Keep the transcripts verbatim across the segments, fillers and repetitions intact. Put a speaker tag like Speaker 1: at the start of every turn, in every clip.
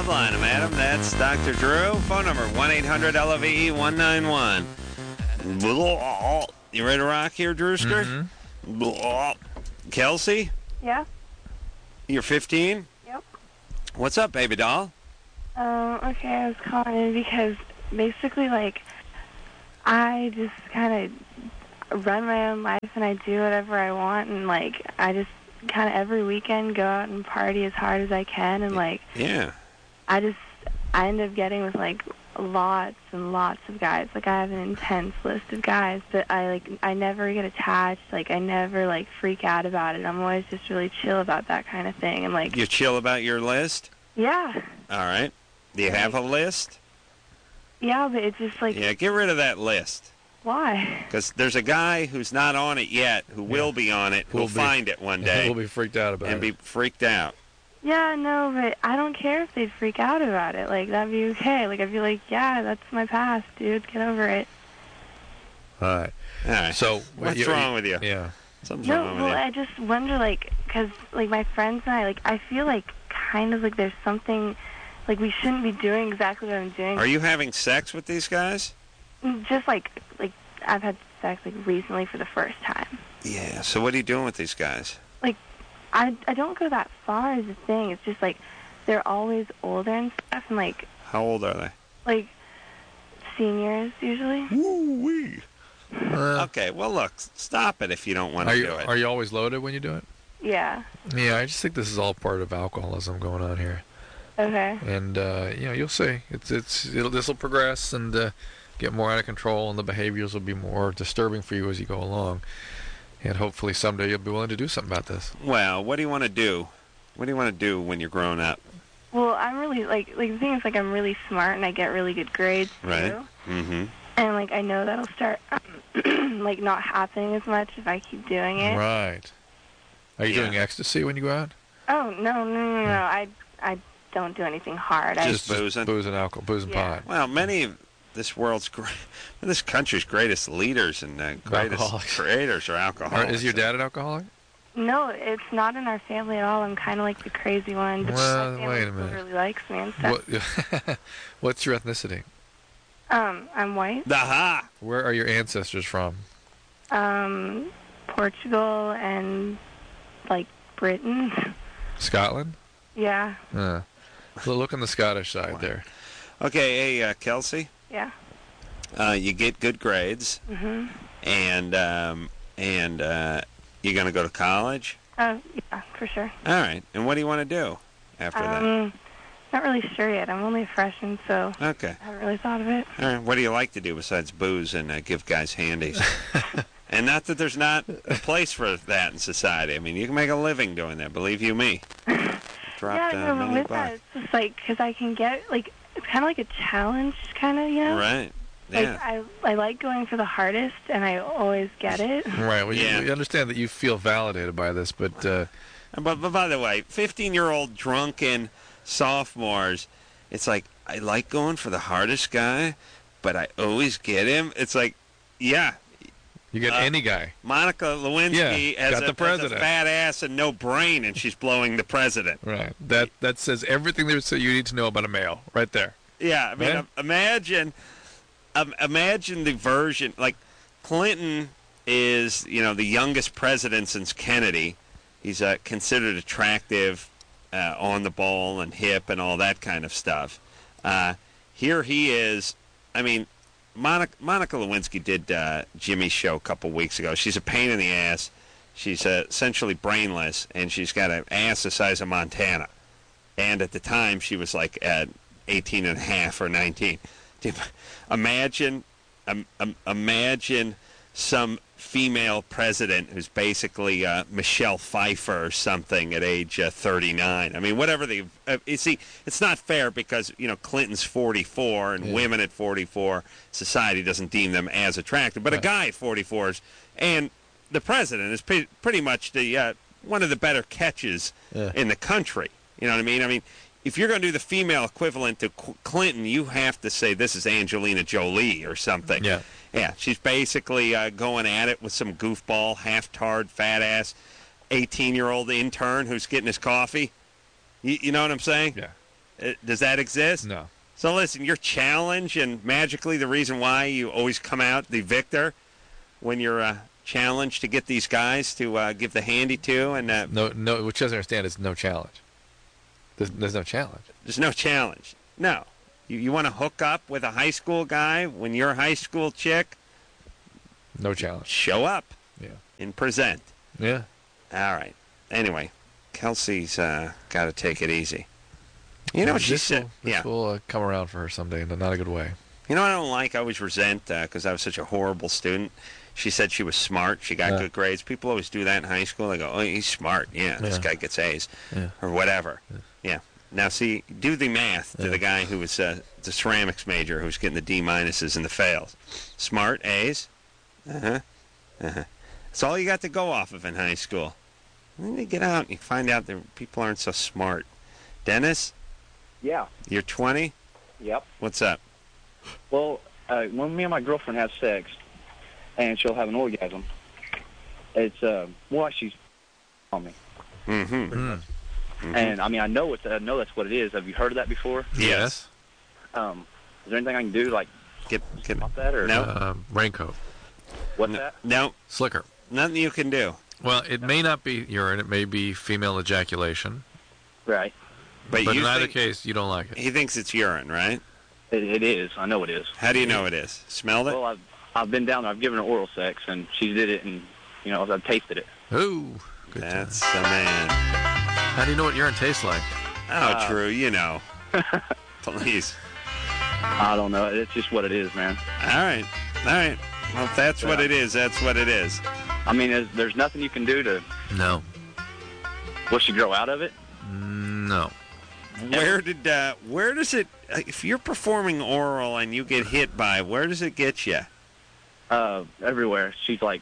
Speaker 1: Loveline, madam. That's Doctor Drew. Phone number one eight hundred L O V E one nine one. You ready to rock here, Drewster? Mm-hmm. Kelsey?
Speaker 2: Yeah.
Speaker 1: You're fifteen?
Speaker 2: Yep.
Speaker 1: What's up, baby doll?
Speaker 2: Um, okay, I was calling in because basically, like, I just kind of run my own life and I do whatever I want, and, like, I just kind of every weekend go out and party as hard as I can, and, like,
Speaker 1: Yeah.
Speaker 2: I just, I end up getting with, like, lots and lots of guys. Like, I have an intense list of guys, but I, like, I never get attached. Like, I never, like, freak out about it. I'm always just really chill about that kind of thing, and, like...
Speaker 1: You chill about your list?
Speaker 2: Yeah.
Speaker 1: All right. Do you have a list?
Speaker 2: Yeah, but it's just like...
Speaker 1: Yeah, get rid of that list.
Speaker 2: Why?
Speaker 1: Because there's a guy who's not on it yet who yeah. will be on it, who'll we'll find it one day.
Speaker 3: We'll be freaked out about
Speaker 1: and
Speaker 3: it.
Speaker 1: And be freaked out.
Speaker 2: Yeah, no, but I don't care if they freak out about it. Like, that'd be okay. Like, I'd be like, yeah, that's my past, dude. Get over it.
Speaker 3: All right.
Speaker 1: All right.
Speaker 3: So,
Speaker 1: what's
Speaker 3: you,
Speaker 1: wrong with you?
Speaker 3: Yeah.
Speaker 1: Something's
Speaker 2: no,
Speaker 1: wrong with
Speaker 2: well,
Speaker 1: you.
Speaker 2: I just wonder, like, because, like, my friends and I, like, I feel like kind of like there's something... Like, we shouldn't be doing exactly what I'm doing.
Speaker 1: Are you having sex with these guys?
Speaker 2: Just, like, like I've had sex, like, recently for the first time.
Speaker 1: Yeah, so what are you doing with these guys?
Speaker 2: Like, I, I don't go that far is the thing. It's just, like, they're always older and stuff, and, like...
Speaker 1: How old are they?
Speaker 2: Like, seniors, usually.
Speaker 1: Woo-wee. Uh, okay, well, look, stop it if you don't want to
Speaker 3: you,
Speaker 1: do it.
Speaker 3: Are you always loaded when you do it?
Speaker 2: Yeah.
Speaker 3: Yeah, I just think this is all part of alcoholism going on here.
Speaker 2: Okay.
Speaker 3: And uh, you know, you'll see. It's it's it'll this will progress and uh, get more out of control, and the behaviors will be more disturbing for you as you go along. And hopefully someday you'll be willing to do something about this.
Speaker 1: Well, what do you want to do? What do you want to do when you're grown up?
Speaker 2: Well, I'm really like like the thing is like I'm really smart and I get really good grades too.
Speaker 1: Right. Mm-hmm.
Speaker 2: And like I know that'll start um, like not happening as much if I keep doing it.
Speaker 3: Right. Are you yeah. doing ecstasy when you go out?
Speaker 2: Oh no no no no! no. I I. don't do anything hard.
Speaker 1: Just
Speaker 2: I,
Speaker 1: boozing?
Speaker 3: Booze and alcohol, booze and
Speaker 2: yeah.
Speaker 3: pot.
Speaker 1: Well, many of this world's, this country's greatest leaders and uh, greatest
Speaker 3: alcoholics.
Speaker 1: creators are alcoholics.
Speaker 3: Are, is your dad an alcoholic?
Speaker 2: No, it's not in our family at all. I'm kind of like the crazy one. But
Speaker 3: well,
Speaker 2: my family
Speaker 3: wait a minute.
Speaker 2: really likes me and stuff.
Speaker 3: What, what's your ethnicity?
Speaker 2: Um, I'm white.
Speaker 1: Aha!
Speaker 3: Where are your ancestors from?
Speaker 2: Um, Portugal and, like, Britain.
Speaker 3: Scotland?
Speaker 2: Yeah.
Speaker 3: Uh. So look on the Scottish side there.
Speaker 1: Okay, hey, uh, Kelsey.
Speaker 2: Yeah.
Speaker 1: Uh, you get good grades.
Speaker 2: Mm-hmm.
Speaker 1: And, um, and uh, you're going to go to college?
Speaker 2: Oh, yeah, for sure.
Speaker 1: All right. And what do you want to do after
Speaker 2: um,
Speaker 1: that?
Speaker 2: Not really sure yet. I'm only a freshman, so
Speaker 1: okay.
Speaker 2: I haven't really thought of it.
Speaker 1: All right. What do you like to do besides booze and uh, give guys handies? And not that there's not a place for that in society. I mean, you can make a living doing that, believe you me. Dropped,
Speaker 2: yeah,
Speaker 1: uh,
Speaker 2: no, but with that, it's just like, because I can get, like, it's kind of like a challenge, kind of, you know?
Speaker 1: Right.
Speaker 2: Like,
Speaker 1: Yeah.
Speaker 2: I, I like going for the hardest, and I always get it.
Speaker 3: Right. Well,
Speaker 1: yeah.
Speaker 3: you, you understand that you feel validated by this, but... Uh,
Speaker 1: but, but by the way, fifteen-year-old drunken sophomores, it's like, I like going for the hardest guy, but I always get him. It's like, yeah.
Speaker 3: You get uh, any guy.
Speaker 1: Monica Lewinsky
Speaker 3: yeah,
Speaker 1: has,
Speaker 3: got
Speaker 1: a,
Speaker 3: the president.
Speaker 1: has a fat ass and no brain, and she's blowing the president.
Speaker 3: Right. That that says everything there is that you need to know about a male, right there.
Speaker 1: Yeah. I mean,
Speaker 3: yeah.
Speaker 1: um, imagine, um, imagine the version, like, Clinton is, you know, the youngest president since Kennedy. He's uh, considered attractive, uh, on the ball and hip and all that kind of stuff. Uh, here he is, I mean, Monica, Monica Lewinsky did uh, Jimmy's show a couple weeks ago. She's a pain in the ass. She's uh, essentially brainless, and she's got an ass the size of Montana. And at the time, she was like at eighteen and a half or nineteen. Imagine, um, um, imagine some female president who's basically uh, Michelle Pfeiffer or something at age uh, thirty-nine. I mean, whatever the uh, you see, it's not fair because you know Clinton's forty-four and yeah. women at forty-four, society doesn't deem them as attractive. But right. a guy at forty-four is, and the president is pre- pretty much the uh, one of the better catches yeah. in the country. You know what I mean? I mean, if you're going to do the female equivalent to Qu- Clinton, you have to say this is Angelina Jolie or something.
Speaker 3: Yeah.
Speaker 1: Yeah, she's basically uh, going at it with some goofball, half-tarred, fat-ass eighteen-year-old intern who's getting his coffee. You, you know what I'm saying?
Speaker 3: Yeah.
Speaker 1: Uh, Does that exist?
Speaker 3: No.
Speaker 1: So listen, your challenge and magically the reason why you always come out the victor when you're uh, challenged to get these guys to uh, give the handy to, and uh,
Speaker 3: No, no. What you doesn't understand is no challenge. There's, there's no challenge.
Speaker 1: there's no challenge. No. You, you want to hook up with a high school guy when you're a high school chick?
Speaker 3: No challenge.
Speaker 1: Show up
Speaker 3: Yeah.
Speaker 1: and present.
Speaker 3: Yeah.
Speaker 1: All right. Anyway, Kelsey's uh, got to take it easy. You know what she
Speaker 3: this
Speaker 1: said?
Speaker 3: Will, this
Speaker 1: Yeah.
Speaker 3: will uh, come around for her someday, but not a good way.
Speaker 1: You know what I don't like? I always resent because I was such a horrible student. She said she was smart. She got
Speaker 3: Yeah.
Speaker 1: good grades. People always do that in high school. They go, oh, he's smart. Yeah, this
Speaker 3: Yeah.
Speaker 1: guy gets A's
Speaker 3: Yeah.
Speaker 1: or whatever. Yeah.
Speaker 3: Yeah.
Speaker 1: Now, see, do the math to
Speaker 3: Yeah.
Speaker 1: the guy who was uh, the ceramics major who's getting the D minuses and the fails. Smart, A's. Uh-huh. Uh-huh. That's all you got to go off of in high school. And then you get out and you find out that people aren't so smart. Dennis,
Speaker 4: Yeah.
Speaker 1: you're twenty?
Speaker 4: Yep.
Speaker 1: What's up?
Speaker 4: Well, uh, when me and my girlfriend have sex, and she'll have an orgasm, it's uh, more like she's on me.
Speaker 1: Mm-hmm.
Speaker 3: Mm.
Speaker 1: Mhm.
Speaker 4: And I mean, I know it's I know that's what it is. Have you heard of that before?
Speaker 1: Yes.
Speaker 4: Um, is there anything I can do like
Speaker 1: Get, get,
Speaker 4: stop that or
Speaker 1: No.
Speaker 3: Uh, raincoat.
Speaker 4: what's
Speaker 1: no,
Speaker 4: that?
Speaker 1: no,
Speaker 3: Slicker.
Speaker 1: nothing you can do.
Speaker 3: Well, it may not be urine. It may be female ejaculation.
Speaker 4: Right.
Speaker 1: But,
Speaker 3: But
Speaker 1: you
Speaker 3: in either
Speaker 1: think,
Speaker 3: case, you don't like it.
Speaker 1: he thinks it's urine, right?
Speaker 4: It, it is. I know it is.
Speaker 1: How do you know it is? Smelled it?
Speaker 4: Well, I've I've been down there. I've given her oral sex, and she did it, and you know I've tasted it.
Speaker 3: Ooh, good
Speaker 1: That's
Speaker 3: time.
Speaker 1: the man.
Speaker 3: How do you know what urine tastes like?
Speaker 1: Oh,
Speaker 4: Uh,
Speaker 1: true. You know. Please.
Speaker 4: I don't know. It's just what it is, man.
Speaker 1: All right. All right. Well, if that's what
Speaker 4: Yeah.
Speaker 1: it is, that's what it is.
Speaker 4: I mean, there's, there's nothing you can do to.
Speaker 3: No.
Speaker 4: Will she grow out of it?
Speaker 3: No.
Speaker 1: Where did uh, where does it? uh, If you're performing oral and you get hit by, where does it get you?
Speaker 4: Uh, everywhere. She's like,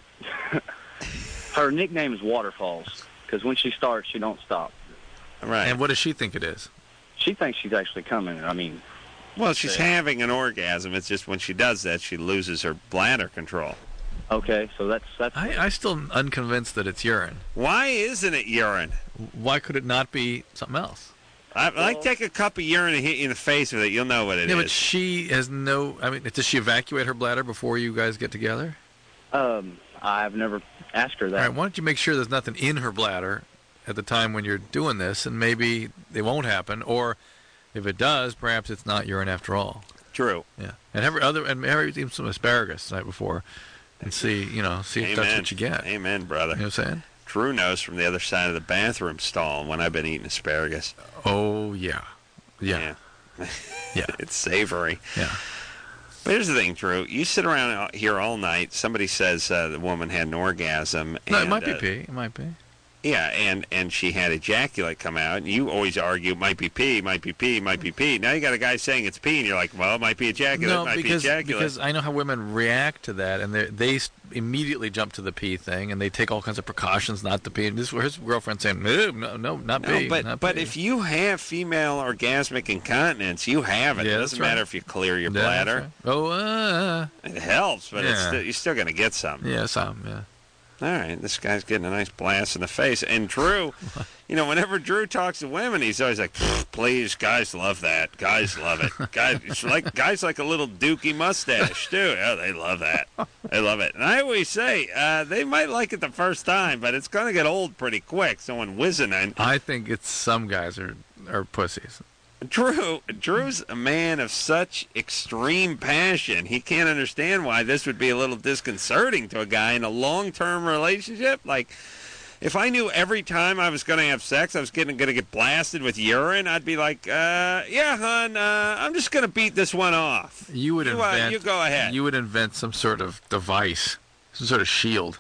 Speaker 4: her nickname is Waterfalls because when she starts, she don't stop.
Speaker 1: Right.
Speaker 3: And what does she think it is?
Speaker 4: She thinks she's actually coming. I mean,
Speaker 1: well, she's
Speaker 4: Yeah.
Speaker 1: having an orgasm. It's just when she does that, she loses her bladder control.
Speaker 4: okay, so that's that's.
Speaker 3: I, I still unconvinced that it's urine.
Speaker 1: Why isn't it urine?
Speaker 3: Why could it not be something else?
Speaker 1: I, I like
Speaker 4: Well-
Speaker 1: take a cup of urine and hit you in the face with it. You'll know what it is.
Speaker 3: yeah, but she has no. I mean, does she evacuate her bladder before you guys get together?
Speaker 4: Um, I've never asked her
Speaker 3: All
Speaker 4: that.
Speaker 3: right. Why don't you make sure there's nothing in her bladder at the time when you're doing this, and maybe it won't happen, or if it does, perhaps it's not urine after all.
Speaker 1: True.
Speaker 3: Yeah. And have her other and have her eat some asparagus the night before, and see you know see if
Speaker 1: Amen.
Speaker 3: that's what you get.
Speaker 1: Amen, brother.
Speaker 3: You know what I'm saying?
Speaker 1: Drew knows from the other side of the bathroom stall when I've been eating asparagus.
Speaker 3: Oh yeah, yeah,
Speaker 1: Yeah.
Speaker 3: yeah,
Speaker 1: It's savory.
Speaker 3: yeah.
Speaker 1: But here's the thing, Drew. You sit around out here all night. Somebody says uh, the woman had an orgasm.
Speaker 3: No, it
Speaker 1: and,
Speaker 3: might be
Speaker 1: uh,
Speaker 3: pee. It might be.
Speaker 1: Yeah, and, and she had ejaculate come out. And you always argue, might be pee, might be pee, might be pee. Now you got a guy saying it's pee, and you're like, well, it might be ejaculate,
Speaker 3: No,
Speaker 1: it might
Speaker 3: because
Speaker 1: be ejaculate.
Speaker 3: because I know how women react to that, and they they s- immediately jump to the pee thing, and they take all kinds of precautions not to pee. And this is where his girlfriend saying, no, no, no, not
Speaker 1: No,
Speaker 3: pee.
Speaker 1: but
Speaker 3: not
Speaker 1: but
Speaker 3: pee."
Speaker 1: if you have female orgasmic incontinence, you have it.
Speaker 3: Yeah,
Speaker 1: It
Speaker 3: that's
Speaker 1: doesn't
Speaker 3: right.
Speaker 1: matter if you clear your
Speaker 3: Yeah, that's
Speaker 1: bladder.
Speaker 3: right. Oh, uh,
Speaker 1: It helps, but it's
Speaker 3: Yeah.
Speaker 1: still, you're still going to get some.
Speaker 3: yeah, some, yeah.
Speaker 1: All right, this guy's getting a nice blast in the face. And Drew, you know, whenever Drew talks to women, he's always like, "Please, guys love that. Guys love it. Guys, it's like guys like a little dookie mustache too. Oh, they love that. They love it." And I always say uh, they might like it the first time, but it's going to get old pretty quick. Someone whizzing and
Speaker 3: I think it's some guys are are pussies.
Speaker 1: Drew, Drew's a man of such extreme passion. He can't understand why this would be a little disconcerting to a guy in a long-term relationship. Like, if I knew every time I was going to have sex, I was getting going to get blasted with urine, I'd be like, uh, "Yeah, hon, uh, I'm just going to beat this one off."
Speaker 3: You would
Speaker 1: You, uh,
Speaker 3: invent.
Speaker 1: you go ahead.
Speaker 3: You would invent some sort of device, some sort of shield,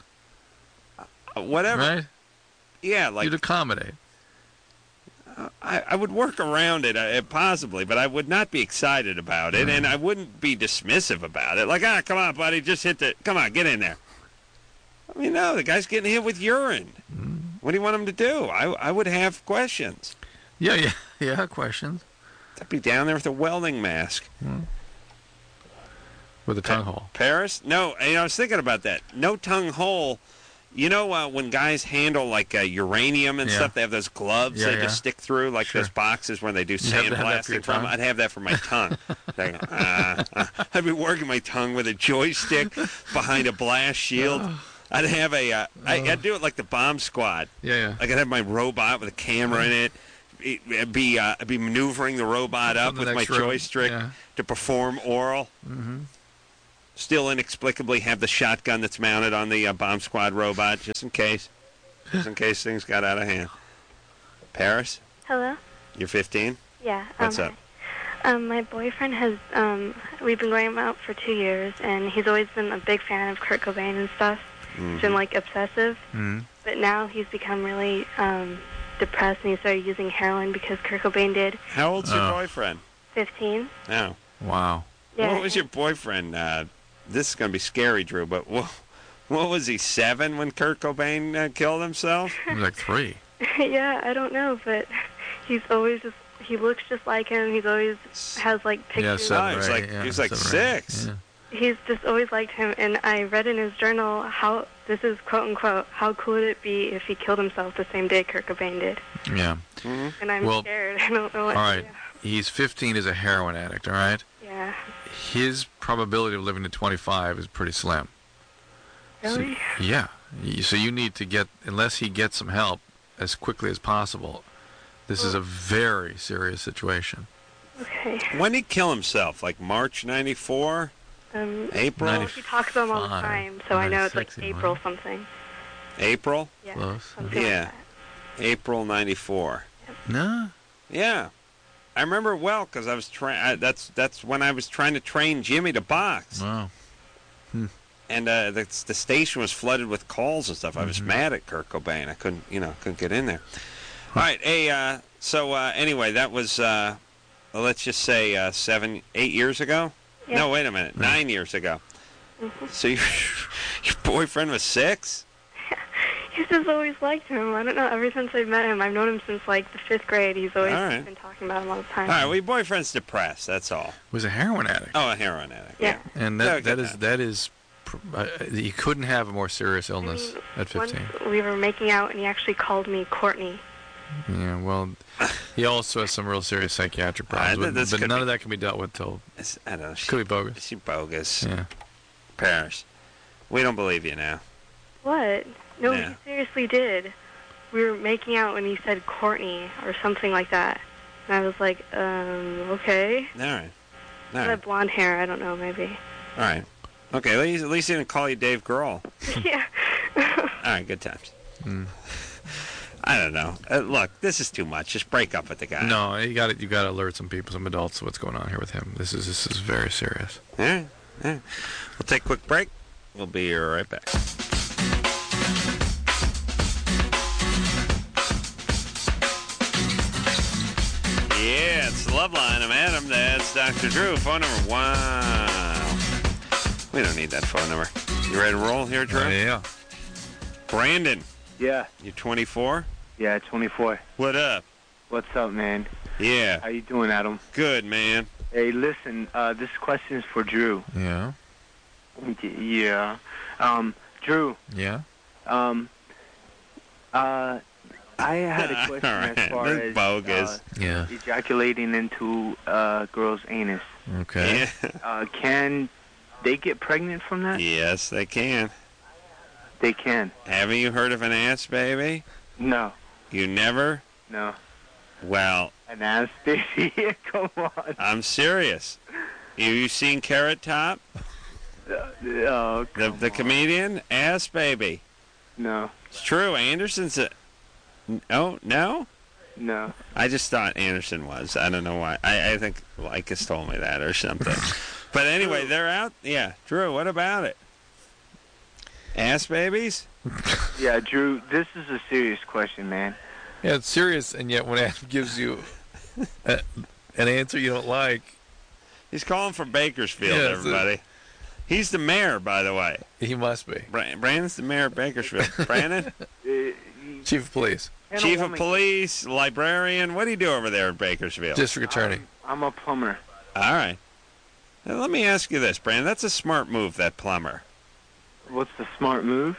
Speaker 1: Uh, Whatever.
Speaker 3: right?
Speaker 1: Yeah, like
Speaker 3: You'd accommodate.
Speaker 1: I, I would work around it uh, possibly, but I would not be excited about it, and I wouldn't be dismissive about it. Like, ah, come on, buddy, just hit the, come on, get in there. I mean, no, the guy's getting hit with urine. What do you want him to do? I, I would have questions.
Speaker 3: Yeah, yeah, yeah. Questions
Speaker 1: I'd be down there with a welding mask.
Speaker 3: with a tongue hole.
Speaker 1: Paris? No, you know, I was thinking about that. No tongue hole. You know uh, when guys handle like uh, uranium and
Speaker 3: Yeah.
Speaker 1: stuff, they have those gloves
Speaker 3: Yeah,
Speaker 1: they
Speaker 3: yeah.
Speaker 1: just stick through, like
Speaker 3: Sure.
Speaker 1: those boxes when they do
Speaker 3: You have to have that for your
Speaker 1: sandblasting from.
Speaker 3: tongue?
Speaker 1: I'd have that for my tongue. Like, uh, uh, I'd be working my tongue with a joystick behind a blast shield. I'd have a. Uh, I, I'd do it like the bomb squad.
Speaker 3: Yeah, yeah.
Speaker 1: Like I'd have my robot with a camera in it. It- It'd be uh, I'd be maneuvering the robot up
Speaker 3: the
Speaker 1: with my
Speaker 3: next room.
Speaker 1: joystick
Speaker 3: Yeah.
Speaker 1: to perform oral.
Speaker 3: Mm-hmm.
Speaker 1: Still inexplicably have the shotgun that's mounted on the uh, bomb squad robot, just in case, just in case things got out of hand. Paris,
Speaker 2: Hello?
Speaker 1: you're fifteen.
Speaker 2: Yeah.
Speaker 1: What's
Speaker 2: um,
Speaker 1: up?
Speaker 2: Um, my boyfriend has, um, we've been going out for two years, and he's always been a big fan of Kurt Cobain and stuff. He's been, like, obsessive.
Speaker 3: Mm-hmm.
Speaker 2: But now he's become really um, depressed, and he started using heroin because Kurt Cobain did.
Speaker 1: How old's your
Speaker 3: Oh.
Speaker 1: boyfriend?
Speaker 2: fifteen.
Speaker 1: Oh,
Speaker 3: Wow.
Speaker 2: Yeah.
Speaker 1: what was your boyfriend? Uh, this is gonna be scary, Drew. But what, what was he? Seven when Kurt Cobain uh, killed himself?
Speaker 3: He was like three.
Speaker 2: Yeah, I don't know, but he's always just, he looks just like him. He's always has, like,
Speaker 3: Yeah,
Speaker 2: pictures.
Speaker 3: seven.
Speaker 1: Oh, he was
Speaker 3: or
Speaker 1: like-
Speaker 3: eight, yeah,
Speaker 1: he was like
Speaker 3: seven or eight.
Speaker 1: six.
Speaker 3: Yeah.
Speaker 2: He's just always liked him, and I read in his journal how, this is quote-unquote, how cool would it be if he killed himself the same day Kurt Cobain did?
Speaker 3: Yeah.
Speaker 1: hmm
Speaker 2: And I'm
Speaker 3: Well,
Speaker 2: scared. I don't know what
Speaker 3: All
Speaker 2: to
Speaker 3: right.
Speaker 2: do.
Speaker 3: He's fifteen as a heroin addict, all right?
Speaker 2: Yeah.
Speaker 3: His probability of living to twenty-five is pretty slim.
Speaker 2: Really?
Speaker 3: So, yeah. Y- So you need to get, unless he gets some help as quickly as possible, this is a very serious situation.
Speaker 2: Okay.
Speaker 1: When did he kill himself? Like March ninety-four?
Speaker 2: Um,
Speaker 1: April?
Speaker 2: well, he talks about him all the
Speaker 3: ninety-five,
Speaker 2: time, so I know it's like
Speaker 3: ninety-six,
Speaker 2: April
Speaker 3: right?
Speaker 2: something.
Speaker 1: April?
Speaker 2: Yeah.
Speaker 3: Close.
Speaker 2: Something
Speaker 1: Yeah.
Speaker 2: like that.
Speaker 1: April ninety-four.
Speaker 3: No.
Speaker 1: Yeah, I remember it well because I was trying. That's that's when I was trying to train Jimmy to box,
Speaker 3: Wow.
Speaker 1: and uh, the the station was flooded with calls and stuff. I was
Speaker 3: Mhm.
Speaker 1: mad at Kurt Cobain. I couldn't, you know, couldn't get in there. All right, hey, uh, so uh, anyway, that was uh, well, let's just say uh, seven, eight years ago.
Speaker 2: Yeah.
Speaker 1: No, wait a minute, nine years ago.
Speaker 2: Mhm.
Speaker 1: So your your boyfriend was six?
Speaker 2: He's just always liked him. I don't know. Ever since I met him, I've known him since like the fifth grade. He's always
Speaker 1: All right.
Speaker 2: been talking about him all the time.
Speaker 1: All right, well, your boyfriend's depressed. That's all.
Speaker 3: Was a heroin addict.
Speaker 1: Oh, a heroin addict.
Speaker 2: Yeah.
Speaker 3: And
Speaker 1: Yeah, I
Speaker 3: that,
Speaker 1: get
Speaker 3: that is
Speaker 1: that.
Speaker 3: that is pr- uh, you couldn't have a more serious
Speaker 2: I
Speaker 3: illness
Speaker 2: mean,
Speaker 3: at
Speaker 2: once
Speaker 3: fifteen.
Speaker 2: we were making out, and he actually called me Courtney.
Speaker 3: Yeah, well, he also has some real serious psychiatric
Speaker 1: Uh,
Speaker 3: problems,
Speaker 1: th-
Speaker 3: but,
Speaker 1: this
Speaker 3: but
Speaker 1: could
Speaker 3: none
Speaker 1: be-
Speaker 3: of that can be dealt with till
Speaker 1: It's, I don't know. She,
Speaker 3: could be bogus.
Speaker 1: is she bogus?
Speaker 3: Yeah.
Speaker 1: Paris. We don't believe you now.
Speaker 2: What? No,
Speaker 1: Yeah.
Speaker 2: he seriously did. We were making out, and he said Courtney or something like that. And I was like, um, okay.
Speaker 1: All right. All
Speaker 2: He
Speaker 1: right.
Speaker 2: had blonde hair. I don't know, maybe.
Speaker 1: All right. Okay, at least, at least he didn't call you Dave Grohl.
Speaker 2: Yeah.
Speaker 1: All right, good times.
Speaker 3: Mm.
Speaker 1: I don't know. Uh, look, this is too much. Just break up with the guy.
Speaker 3: No, you got You got to alert some people, some adults, to what's going on here with him. This is this is very serious.
Speaker 1: All right. All right. We'll take a quick break. We'll be right back. Yeah, it's the Love Line. I'm Adam. That's Doctor Drew. Phone number. Wow. We don't need that phone number. You ready to roll here, Drew?
Speaker 3: Uh, yeah.
Speaker 1: Brandon,
Speaker 4: Yeah,
Speaker 1: you twenty-four?
Speaker 4: yeah, twenty-four.
Speaker 1: What up?
Speaker 4: What's up, man?
Speaker 1: Yeah.
Speaker 4: How you doing, Adam?
Speaker 1: Good, man.
Speaker 4: Hey, listen, uh, this question is for Drew.
Speaker 3: Yeah.
Speaker 4: Yeah. Um, Drew,
Speaker 3: Yeah.
Speaker 4: um, uh, I had a question
Speaker 1: All right,
Speaker 4: as far
Speaker 1: that's
Speaker 4: as
Speaker 1: bogus.
Speaker 3: Yeah.
Speaker 4: uh, ejaculating into a girl's anus.
Speaker 3: Okay.
Speaker 1: Yeah.
Speaker 4: Uh, can they get pregnant from that?
Speaker 1: Yes, they can.
Speaker 4: They can.
Speaker 1: Haven't you heard of an ass baby?
Speaker 4: No,
Speaker 1: You never?
Speaker 4: no.
Speaker 1: Well,
Speaker 4: An ass baby? Come on.
Speaker 1: I'm serious. You you seen Carrot Top,
Speaker 4: Uh, oh,
Speaker 1: the
Speaker 4: come
Speaker 1: the
Speaker 4: on.
Speaker 1: comedian? Ass baby.
Speaker 4: No,
Speaker 1: It's true. Anderson's a. Oh no.
Speaker 4: no.
Speaker 1: I just thought Anderson was. I don't know why. I, I think Lycus told me that or something. But anyway, they're out. Yeah, Drew. What about it? Ass babies?
Speaker 4: Yeah, Drew, this is a serious question, man.
Speaker 3: Yeah, it's serious, and yet when Adam gives you a, an answer you don't like,
Speaker 1: He's calling for Bakersfield,
Speaker 3: Yeah, it's a-
Speaker 1: everybody. He's the mayor, by the way.
Speaker 3: he must be
Speaker 1: Bra- Brandon's the mayor of Bakersfield. Brandon,
Speaker 4: Uh,
Speaker 3: chief of police,
Speaker 4: can a
Speaker 1: chief of
Speaker 4: woman-
Speaker 1: police, librarian. What do you do over there in Bakersfield?
Speaker 3: district attorney.
Speaker 4: I'm a plumber.
Speaker 1: All right. Now, let me ask you this, Brandon. That's a smart move, that plumber.
Speaker 4: What's the smart move?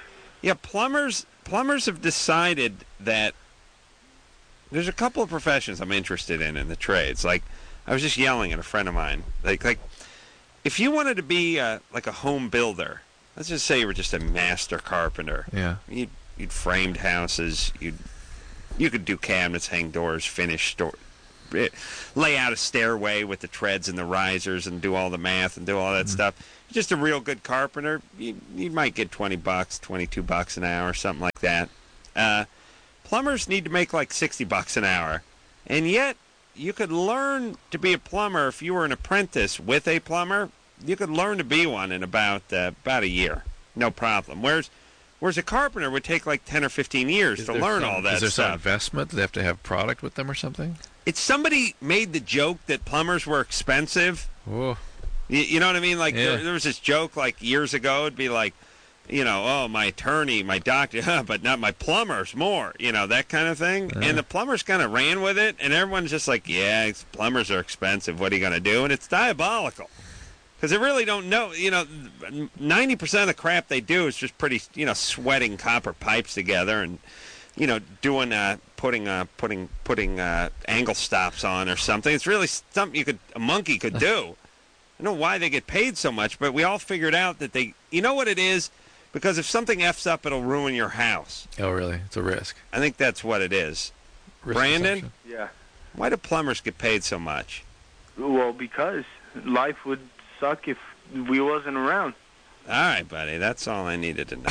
Speaker 1: Yeah, plumbers plumbers have decided that there's a couple of professions I'm interested in in the trades. Like, I was just yelling at a friend of mine. Like, like if you wanted to be uh, like a home builder, let's just say you were just a master carpenter.
Speaker 3: Yeah.
Speaker 1: You'd, you'd framed houses. You'd you could do cabinets, hang doors, finish door, lay out a stairway with the treads and the risers, and do all the math and do all that mm-hmm. stuff. You're just a real good carpenter. You, you might get twenty bucks, twenty-two bucks an hour, something like that. Uh, plumbers need to make like sixty bucks an hour, and yet you could learn to be a plumber if you were an apprentice with a plumber. You could learn to be one in about uh, about a year, no problem. Whereas Whereas a carpenter would take like ten or fifteen years
Speaker 3: is
Speaker 1: to learn
Speaker 3: some,
Speaker 1: all that
Speaker 3: stuff. Is there
Speaker 1: stuff.
Speaker 3: some investment? Do they have to have product with them or something?
Speaker 1: It's somebody made the joke that plumbers were expensive.
Speaker 3: Oh.
Speaker 1: You, you know what I mean? Like
Speaker 3: yeah.
Speaker 1: there, there was this joke like years ago. It'd be like, you know, oh, my attorney, my doctor, but not my plumbers more. You know, that kind of thing. Uh. And the plumbers kind of ran with it, and everyone's just like, yeah, plumbers are expensive. What are you going to do? And it's diabolical. Because they really don't know, you know, ninety percent of the crap they do is just pretty, you know, sweating copper pipes together and, you know, doing, uh, putting, uh, putting, putting uh, angle stops on or something. It's really something you could, a monkey could do. I don't know why they get paid so much, but we all figured out that they, you know what it is? Because if something F's up, it'll ruin your house.
Speaker 3: Oh, really? It's a risk.
Speaker 1: I think that's what it is.
Speaker 3: Risk
Speaker 1: Brandon?
Speaker 3: assumption.
Speaker 5: Yeah.
Speaker 1: Why do plumbers get paid so much?
Speaker 5: Well, because life would suck if we wasn't around.
Speaker 1: All right, buddy. That's all I needed to know.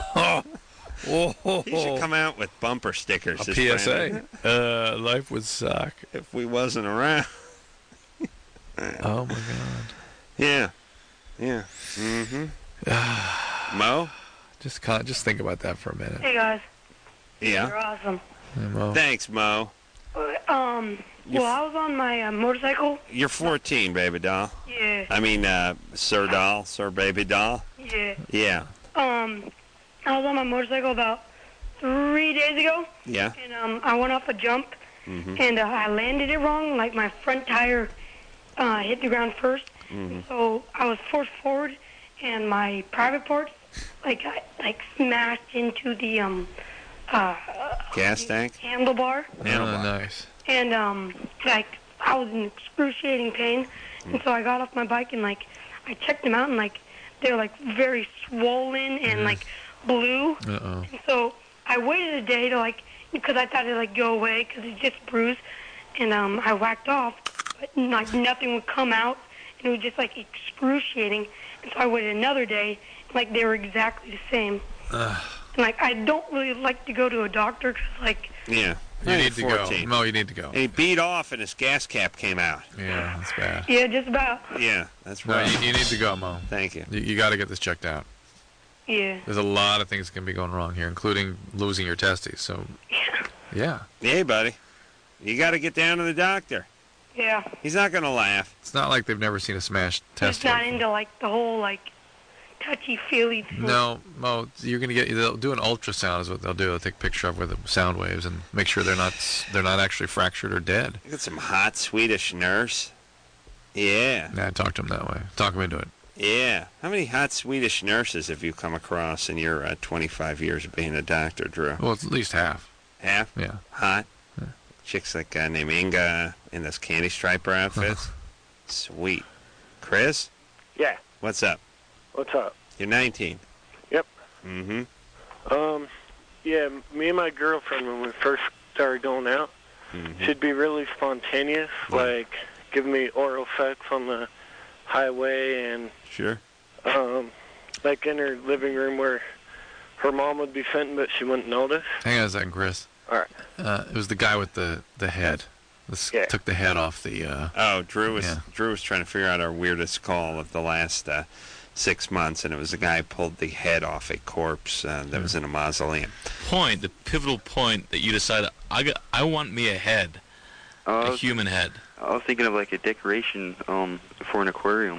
Speaker 3: Whoa.
Speaker 1: You should come out with bumper stickers.
Speaker 3: A
Speaker 1: this
Speaker 3: P S A.
Speaker 1: Brandon.
Speaker 3: Uh, life would suck.
Speaker 1: If we wasn't around.
Speaker 3: Oh, my God.
Speaker 1: Yeah. Yeah. Mm-hmm. Mo?
Speaker 3: Just con- just think about that for a minute.
Speaker 6: Hey guys,
Speaker 1: Yeah.
Speaker 6: you're awesome.
Speaker 3: Hey, Mo.
Speaker 1: Thanks, Mo.
Speaker 6: Uh, Um,
Speaker 1: You're
Speaker 6: well, I was on my uh, motorcycle.
Speaker 1: You're fourteen, baby doll.
Speaker 6: Yeah,
Speaker 1: I mean, uh, Sir Doll, Sir Baby Doll.
Speaker 6: yeah.
Speaker 1: Yeah.
Speaker 6: Um, I was on my motorcycle about three days ago,
Speaker 1: Yeah.
Speaker 6: and um, I went off a jump,
Speaker 1: Mm-hmm.
Speaker 6: and uh, I landed it wrong. Like my front tire uh, hit the ground first,
Speaker 1: Mm-hmm.
Speaker 6: so I was forced forward, and my private parts, like, I, like smashed into the um, uh,
Speaker 1: Gas tank?
Speaker 6: handlebar.
Speaker 3: Oh,
Speaker 1: Handlebar.
Speaker 3: nice.
Speaker 6: And, um, like, I was in excruciating pain. And so I got off my bike and, like, I checked them out and, like, they're, like, very swollen and, like, blue.
Speaker 3: Uh-oh.
Speaker 6: And so I waited a day to, like, because I thought it'd, like, go away because it's just bruised. And, um, I whacked off, but, like, nothing would come out. And it was just, like, excruciating. And so I waited another day. And, like, they were exactly the same.
Speaker 3: Ugh.
Speaker 6: And, like, I don't really like to go to a doctor because, like,
Speaker 1: Yeah.
Speaker 3: You
Speaker 1: You're
Speaker 3: need to
Speaker 1: fourteen.
Speaker 3: go. Mo, you need to go.
Speaker 1: And he beat off and his gas cap came out.
Speaker 3: Yeah, that's bad.
Speaker 6: yeah, just about.
Speaker 1: Yeah, that's
Speaker 3: No,
Speaker 1: right.
Speaker 3: you, you need to go, Mo.
Speaker 1: Thank you.
Speaker 3: You, you got to get this checked out.
Speaker 6: Yeah.
Speaker 3: There's a lot of things that can be going wrong here, including losing your testes. So,
Speaker 6: Yeah.
Speaker 3: yeah.
Speaker 1: Hey, buddy. You got to get down to the doctor.
Speaker 6: Yeah.
Speaker 1: He's not going to laugh.
Speaker 3: It's not like they've never seen a smashed test.
Speaker 6: He's not into, like, the whole, like, touchy-feely thing.
Speaker 3: No, Mo, you're gonna get. They'll do an ultrasound. Is what they'll do. They'll take a picture of with the sound waves and make sure they're not they're not actually fractured or dead.
Speaker 1: You got some hot Swedish nurse. Yeah.
Speaker 3: Yeah, talk to them that way. Talk them into it.
Speaker 1: Yeah. How many hot Swedish nurses have you come across in your uh, twenty-five years of being a doctor, Drew?
Speaker 3: Well, it's at least half.
Speaker 1: Half?
Speaker 3: Yeah.
Speaker 1: Hot?
Speaker 3: Yeah.
Speaker 1: Chicks like uh, named Inga in those candy striper outfits? Sweet. Chris?
Speaker 5: Yeah.
Speaker 1: What's up?
Speaker 5: What's up?
Speaker 1: You're nineteen.
Speaker 5: Yep.
Speaker 1: Mm-hmm.
Speaker 5: Um, yeah, me and my girlfriend, when we first started going out,
Speaker 1: Mm-hmm.
Speaker 5: she'd be really spontaneous,
Speaker 1: Yeah.
Speaker 5: like giving me oral sex on the highway and,
Speaker 1: Sure.
Speaker 5: um, like in her living room where her mom would be sitting, but she wouldn't notice.
Speaker 3: Hang on a second, Chris.
Speaker 5: All right.
Speaker 3: Uh, it was the guy with the the head. This
Speaker 5: Yeah.
Speaker 3: took the head off the. Uh,
Speaker 1: Oh, Drew was
Speaker 3: Yeah.
Speaker 1: Drew was trying to figure out our weirdest call of the last uh, six months, and it was a guy who pulled the head off a corpse uh, that was in a mausoleum.
Speaker 7: Point, the pivotal point that you decided, I got, I want me a head,
Speaker 8: Uh,
Speaker 7: a human head.
Speaker 8: I was thinking of like a decoration um, for an aquarium.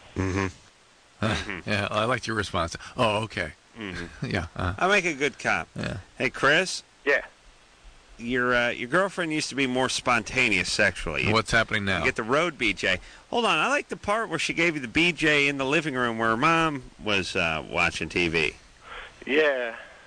Speaker 1: Mm-hmm.
Speaker 3: yeah, I liked your response. Oh, okay.
Speaker 1: Mm-hmm.
Speaker 3: Yeah. Uh,
Speaker 1: I make a good cop.
Speaker 3: yeah.
Speaker 1: Hey, Chris.
Speaker 5: Yeah.
Speaker 1: Your uh, your girlfriend used to be more spontaneous sexually. You,
Speaker 3: What's happening now?
Speaker 1: you get the road B J. Hold on, I like the part where she gave you the B J in the living room where her mom was uh, watching T V.
Speaker 5: Yeah.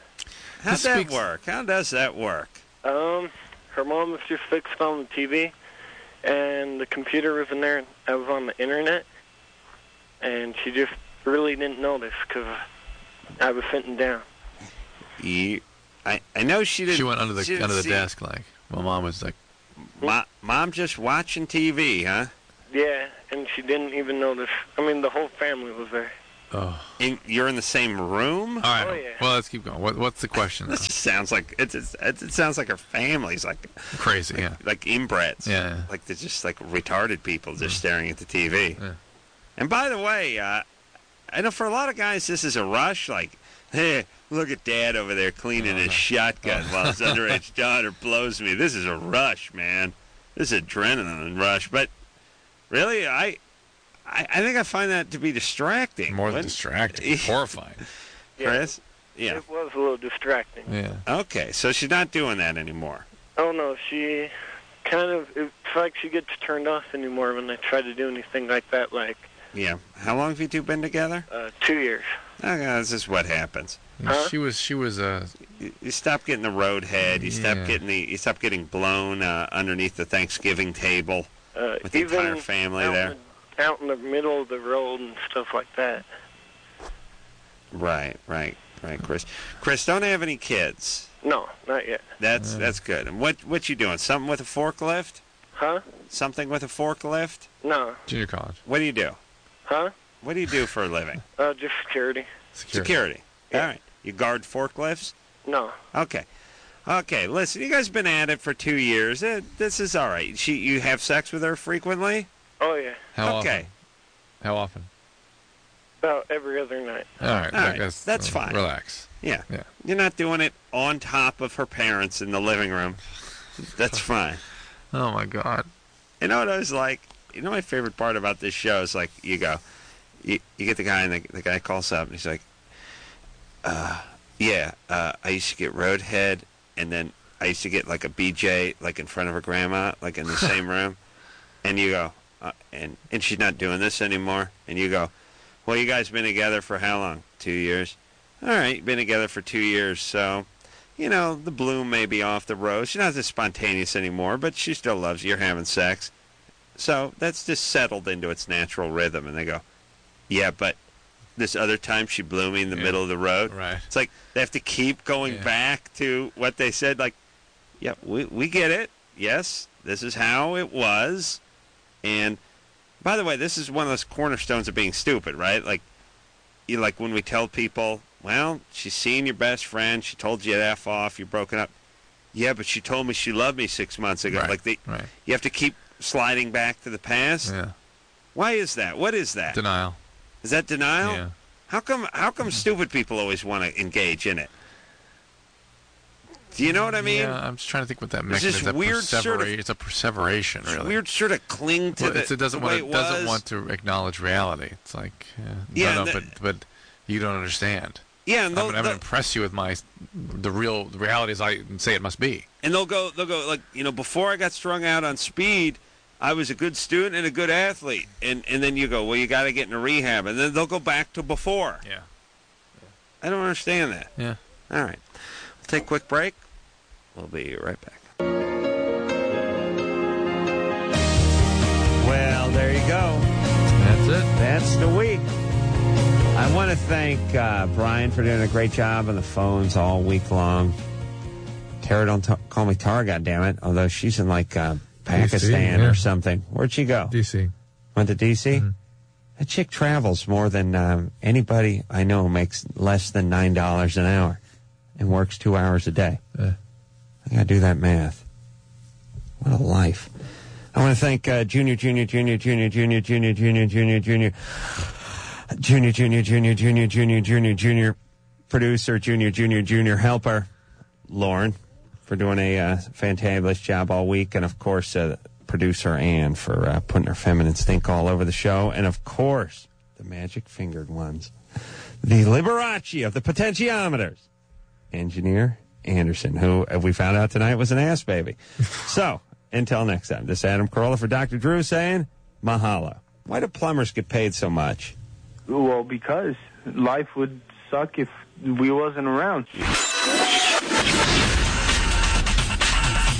Speaker 1: How'd
Speaker 3: He
Speaker 1: that
Speaker 3: speaks-
Speaker 1: work? How does that work?
Speaker 5: Um, her mom was just fixed on the T V, and the computer was in there, and I was on the internet, and she just really didn't notice because I was sitting down.
Speaker 1: You, I, I know she didn't.
Speaker 3: She went under the
Speaker 1: she didn't
Speaker 3: under the
Speaker 1: see-
Speaker 3: desk like. My mom was like,
Speaker 1: Mo- Mom just watching T V, huh?
Speaker 5: Yeah, and she didn't even notice. I mean, the whole family was there.
Speaker 3: oh.
Speaker 1: In, you're in the same room?
Speaker 3: All right.
Speaker 5: Oh, yeah.
Speaker 3: Well, let's keep going. What, what's the question?
Speaker 1: This
Speaker 3: Now?
Speaker 1: just sounds like it's, it's it sounds like her family's like
Speaker 3: Crazy. Yeah.
Speaker 1: like inbreds.
Speaker 3: Yeah, yeah.
Speaker 1: Like they're just like retarded people just staring at the T V.
Speaker 3: Yeah.
Speaker 1: And by the way, uh, I know for a lot of guys this is a rush. Like, hey, look at Dad over there cleaning
Speaker 3: Oh,
Speaker 1: his
Speaker 3: no.
Speaker 1: shotgun while his underage daughter blows me. This is a rush, man. This is adrenaline rush. But really, I, I, I think I find that to be distracting.
Speaker 3: More than
Speaker 1: When-
Speaker 3: distracting. Horrifying.
Speaker 1: Chris? Yeah.
Speaker 5: It was a little distracting.
Speaker 3: Yeah.
Speaker 1: Okay, so she's not doing that anymore.
Speaker 5: Oh, no, she kind of, it's like she gets turned off anymore when I try to do anything like that, like
Speaker 1: Yeah. How long have you two been together?
Speaker 5: uh, two years.
Speaker 1: Okay, this is what happens.
Speaker 5: Huh?
Speaker 3: She was. She was. Uh,
Speaker 1: You, you stop getting the road head. You stop
Speaker 3: Yeah.
Speaker 1: getting the. You stop getting blown uh, underneath the Thanksgiving table
Speaker 5: Uh,
Speaker 1: with the
Speaker 5: even
Speaker 1: entire family
Speaker 5: out
Speaker 1: there.
Speaker 5: In the, out in the middle of the road and stuff like that.
Speaker 1: Right, right, right, Chris. Chris, don't have any kids.
Speaker 5: No, not yet.
Speaker 1: That's that's good. And what what you doing? Something with a forklift?
Speaker 5: Huh?
Speaker 1: Something with a forklift?
Speaker 5: No.
Speaker 3: junior college.
Speaker 1: What do you do?
Speaker 5: Huh?
Speaker 1: What do you do for a living?
Speaker 5: Uh, just security.
Speaker 1: Security.
Speaker 5: Yeah.
Speaker 1: All right. You guard forklifts?
Speaker 5: No.
Speaker 1: Okay. Okay, listen, you guys have been at it for two years. Eh, this is all right. She, you have sex with her frequently?
Speaker 5: Oh, yeah.
Speaker 3: How
Speaker 1: okay.
Speaker 3: often? How often?
Speaker 5: About every other night.
Speaker 3: All right.
Speaker 1: All right,
Speaker 3: That's,
Speaker 1: that's
Speaker 3: uh,
Speaker 1: fine.
Speaker 3: Relax.
Speaker 1: Yeah.
Speaker 3: Yeah.
Speaker 1: You're not doing it on top of her parents in the living room. That's fine.
Speaker 3: Oh my God.
Speaker 1: You know what I was like? You know my favorite part about this show is like you go, you, you get the guy and the, the guy calls up and he's like, uh, yeah, uh, I used to get Roadhead and then I used to get like a B J like in front of her grandma, like in the same room. And you go, uh, and, and she's not doing this anymore. And you go, well, you guys been together for how long? Two years? All right, been together for two years, so, you know, the bloom may be off the rose. She's not as spontaneous anymore, but she still loves you. You're having sex. So that's just settled into its natural rhythm. And they go, yeah, but this other time she blew me in the
Speaker 3: Yeah.
Speaker 1: middle of the road.
Speaker 3: Right.
Speaker 1: It's like they have to keep going
Speaker 3: Yeah.
Speaker 1: back to what they said. Like, yeah, we, we get it. Yes, this is how it was. And by the way, this is one of those cornerstones of being stupid, right? Like, you like when we tell people, well, she's seeing your best friend. She told you to F off. You're broken up. Yeah, but she told me she loved me six months ago.
Speaker 3: Right.
Speaker 1: Like they,
Speaker 3: Right.
Speaker 1: you have to keep sliding back to the past.
Speaker 3: Yeah.
Speaker 1: Why is that? What is that?
Speaker 3: Denial.
Speaker 1: Is that denial?
Speaker 3: Yeah.
Speaker 1: How come? How come stupid people always want to engage in it? Do you know what I mean?
Speaker 3: Yeah, I'm just trying to think what that
Speaker 1: There's
Speaker 3: mechanism.
Speaker 1: this
Speaker 3: It's a
Speaker 1: weird sort of-
Speaker 3: persevera- It's a perseveration,
Speaker 1: It's
Speaker 3: really.
Speaker 1: weird, sort of cling to
Speaker 3: Well,
Speaker 1: the,
Speaker 3: it's- it doesn't
Speaker 1: the way
Speaker 3: want.
Speaker 1: it
Speaker 3: doesn't
Speaker 1: was.
Speaker 3: want to acknowledge reality. It's like, uh,
Speaker 1: Yeah,
Speaker 3: no, no,
Speaker 1: the-
Speaker 3: but but you don't understand.
Speaker 1: Yeah, and
Speaker 3: I'm,
Speaker 1: they'll,
Speaker 3: gonna- I'm
Speaker 1: they'll-
Speaker 3: gonna impress you with my the real the reality as I say it must be.
Speaker 1: and they'll go. They'll go like, you know, before I got strung out on speed, I was a good student and a good athlete. And and then you go, well, you got to get into rehab, and then they'll go back to before.
Speaker 3: Yeah.
Speaker 1: I don't understand that.
Speaker 3: Yeah.
Speaker 1: All right, we'll take a quick break. We'll be right back. Well, there you go.
Speaker 3: That's it.
Speaker 1: That's the week. I want to thank uh, Brian for doing a great job on the phones all week long. Tara, don't t- call me Tara, goddammit, although she's in like uh, Pakistan
Speaker 3: yeah.
Speaker 1: or something. Where'd she go?
Speaker 3: D C.
Speaker 1: Went to D C?
Speaker 3: Mm-hmm.
Speaker 1: That chick travels more than um, anybody I know makes less than nine dollars an hour and works two hours a day.
Speaker 3: Yeah.
Speaker 1: I got to do that math. What a life. I want to thank uh, Junior, Junior, Junior, Junior, Junior, Junior, Junior, Junior, Junior, Junior, Junior, Junior, Junior, Junior, Junior, Junior, producer, Junior, Junior, Junior, helper, Lauren, for doing a uh, fantabulous job all week, and of course, uh, producer Ann for uh, putting her feminine stink all over the show, and of course, the magic-fingered ones, the Liberace of the potentiometers, engineer Anderson, who uh, we found out tonight was an ass baby. So, until next time, this is Adam Carolla for Doctor Drew saying, mahalo. Why do plumbers get paid so much?
Speaker 9: Well, because life would suck if we wasn't around.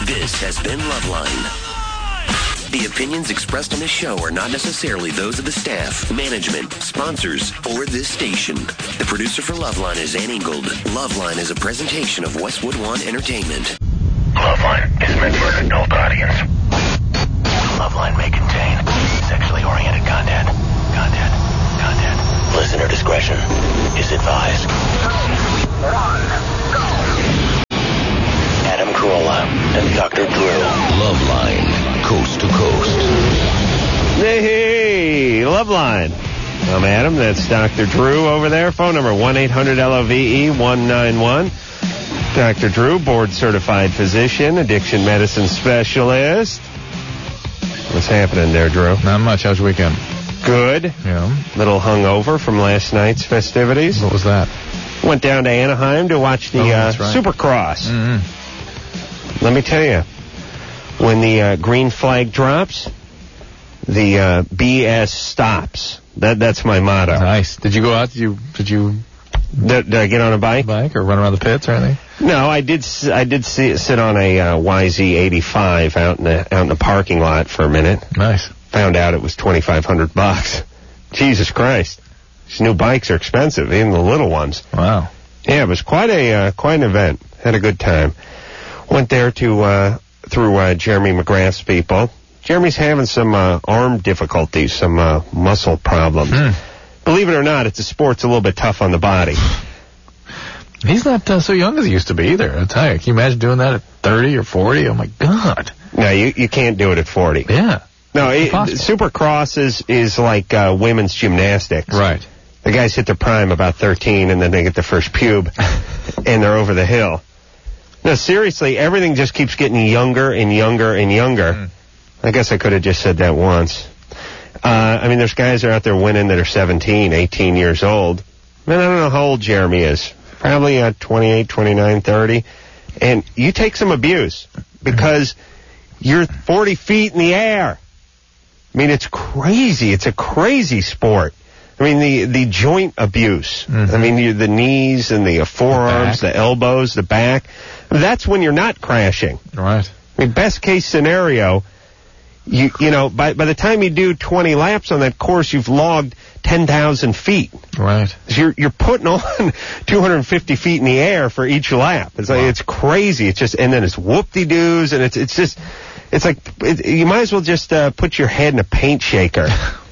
Speaker 9: This has been Loveline. The opinions expressed on this show are not necessarily those of the staff, management, sponsors, or this station. The producer for Loveline is Ann Ingold. Loveline is a presentation of Westwood One Entertainment.
Speaker 10: Loveline is meant for an adult audience. Loveline may contain sexually oriented content. Content. Content. Listener discretion is advised. Adam Carolla and Doctor Drew. Loveline, coast to coast.
Speaker 1: Hey, hey, Loveline. I'm Adam. That's Doctor Drew over there. Phone number one eight hundred L O V E one nine one. Doctor Drew, board-certified physician, addiction medicine specialist. What's happening there, Drew?
Speaker 3: Not much. How's your weekend?
Speaker 1: Good.
Speaker 3: Yeah.
Speaker 1: Little hungover from last night's festivities.
Speaker 3: What was that?
Speaker 1: Went down to Anaheim to watch the
Speaker 3: oh,
Speaker 1: uh,
Speaker 3: right.
Speaker 1: Supercross.
Speaker 3: Mm-hmm.
Speaker 1: Let me tell you, when the uh, green flag drops, the uh, B S stops. That that's my motto.
Speaker 3: Nice. Did you go out? Did you did you
Speaker 1: did, did I get on a bike?
Speaker 3: Bike or run around the pits or anything?
Speaker 1: No, I did. I did see, sit on a uh, Y Z eighty-five out in the out in the parking lot for a minute.
Speaker 3: Nice.
Speaker 1: Found out it was twenty-five hundred bucks. Jesus Christ! These new bikes are expensive, even the little ones.
Speaker 3: Wow.
Speaker 1: Yeah, it was quite a uh, quite an event. Had a good time. Went there to uh, through uh, Jeremy McGrath's people. Jeremy's having some uh, arm difficulties, some uh, muscle problems.
Speaker 3: Hmm.
Speaker 1: Believe it or not, it's a sport's a little bit tough on the body.
Speaker 3: He's not uh, so young as he used to be either. I tell you, can you imagine doing that at thirty or forty? Oh my God!
Speaker 1: No, you you can't do it at forty.
Speaker 3: Yeah.
Speaker 1: No, it, Supercross is is like uh, women's gymnastics.
Speaker 3: Right.
Speaker 1: The guys hit their prime about thirteen, and then they get their first pube, and they're over the hill. No, seriously, everything just keeps getting younger and younger and younger. Mm. I guess I could have just said that once. Uh, I mean, there's guys that are out there winning that are seventeen, eighteen years old. I mean, I don't know how old Jeremy is. Probably uh, twenty-eight, twenty-nine, thirty. And you take some abuse because you're forty feet in the air. I mean, it's crazy. It's a crazy sport. I mean, the, the joint abuse. Mm-hmm. I mean, you, the knees and the uh, forearms, the, the elbows, the back. That's when you're not crashing.
Speaker 3: Right.
Speaker 1: I mean, best case scenario, you you know, by by the time you do twenty laps on that course, you've logged ten thousand feet.
Speaker 3: Right.
Speaker 1: So you're you're putting on two hundred fifty feet in the air for each lap. It's like, wow. It's crazy. It's just, and then it's whoop-de-doos, and it's it's just, it's like, it, you might as well just uh, put your head in a paint shaker.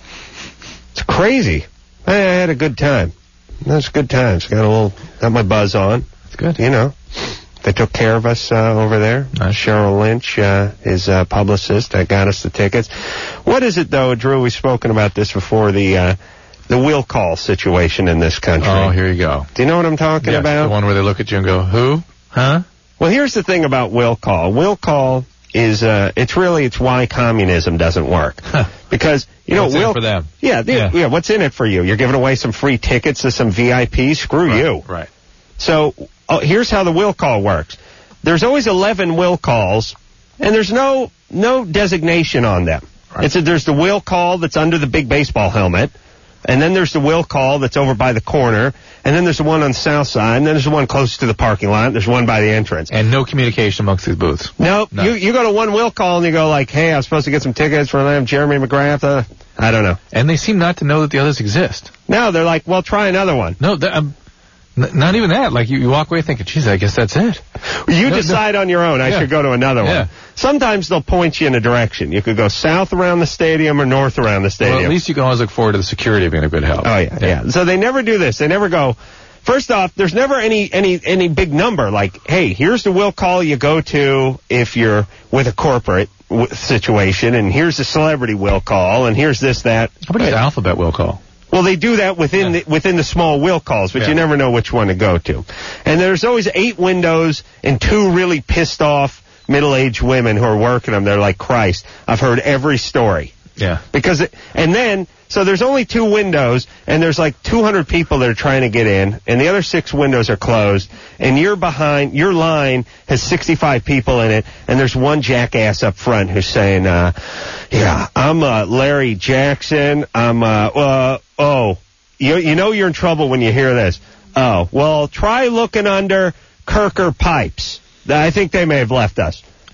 Speaker 1: It's crazy. I, I had a good time. That's good times. Got a little, got my buzz on.
Speaker 3: It's good.
Speaker 1: You know. They took care of us uh, over there.
Speaker 3: Nice.
Speaker 1: Cheryl Lynch, uh, his uh, publicist, that got us the tickets. What is it, though, Drew? We've spoken about this before, the uh, the will call situation in this country.
Speaker 3: Oh, here you go.
Speaker 1: Do you know what I'm talking
Speaker 3: yes,
Speaker 1: about?
Speaker 3: The one where they look at you and go, who? Huh?
Speaker 1: Well, here's the thing about will call. Will call is, uh, it's really, it's why communism doesn't work.
Speaker 3: Huh.
Speaker 1: Because, you know,
Speaker 3: what's
Speaker 1: will,
Speaker 3: in it for them?
Speaker 1: Yeah, yeah, yeah, what's in it for you? You're giving away some free tickets to some V I Ps? Screw
Speaker 3: right,
Speaker 1: you.
Speaker 3: Right.
Speaker 1: So, oh, here's how the will call works. There's always eleven will calls, and there's no no designation on them. Right. It's a, there's the will call that's under the big baseball helmet, and then there's the will call that's over by the corner, and then there's the one on the south side, and then there's the one close to the parking lot, and there's one by the entrance.
Speaker 3: And no communication amongst these booths.
Speaker 1: Nope.
Speaker 3: No.
Speaker 1: You you go to one will call, and you go like, hey, I'm supposed to get some tickets for them, Jeremy McGrath. Uh, I don't know.
Speaker 3: And they seem not to know that the others exist.
Speaker 1: No, they're like, well, try another one.
Speaker 3: No, um, n- not even that. Like, you, you walk away thinking, geez, I guess that's it.
Speaker 1: You
Speaker 3: no,
Speaker 1: decide
Speaker 3: no.
Speaker 1: on your own. I yeah. should go to another
Speaker 3: yeah.
Speaker 1: one. Sometimes they'll point you in a direction. You could go south around the stadium or north around the stadium.
Speaker 3: Well, at least you can always look forward to the security being a good help.
Speaker 1: Oh, yeah, yeah, yeah. So they never do this. They never go, first off, there's never any, any, any big number. Like, hey, here's the will call you go to if you're with a corporate w- situation, and here's the celebrity will call, and here's this, that.
Speaker 3: How about the alphabet will call?
Speaker 1: Well, they do that within yeah. the, within the small will calls, but yeah. you never know which one to go to. And there's always eight windows and two really pissed off middle-aged women who are working them. They're like, Christ, I've heard every story.
Speaker 3: Yeah.
Speaker 1: Because it, and then, so there's only two windows, and there's like two hundred people that are trying to get in, and the other six windows are closed, and you're behind, your line has sixty-five people in it, and there's one jackass up front who's saying, uh, yeah, I'm uh, Larry Jackson, I'm, uh, uh, oh, you, you know you're in trouble when you hear this. Oh, well, try looking under Kirker Pipes. I think they may have left us.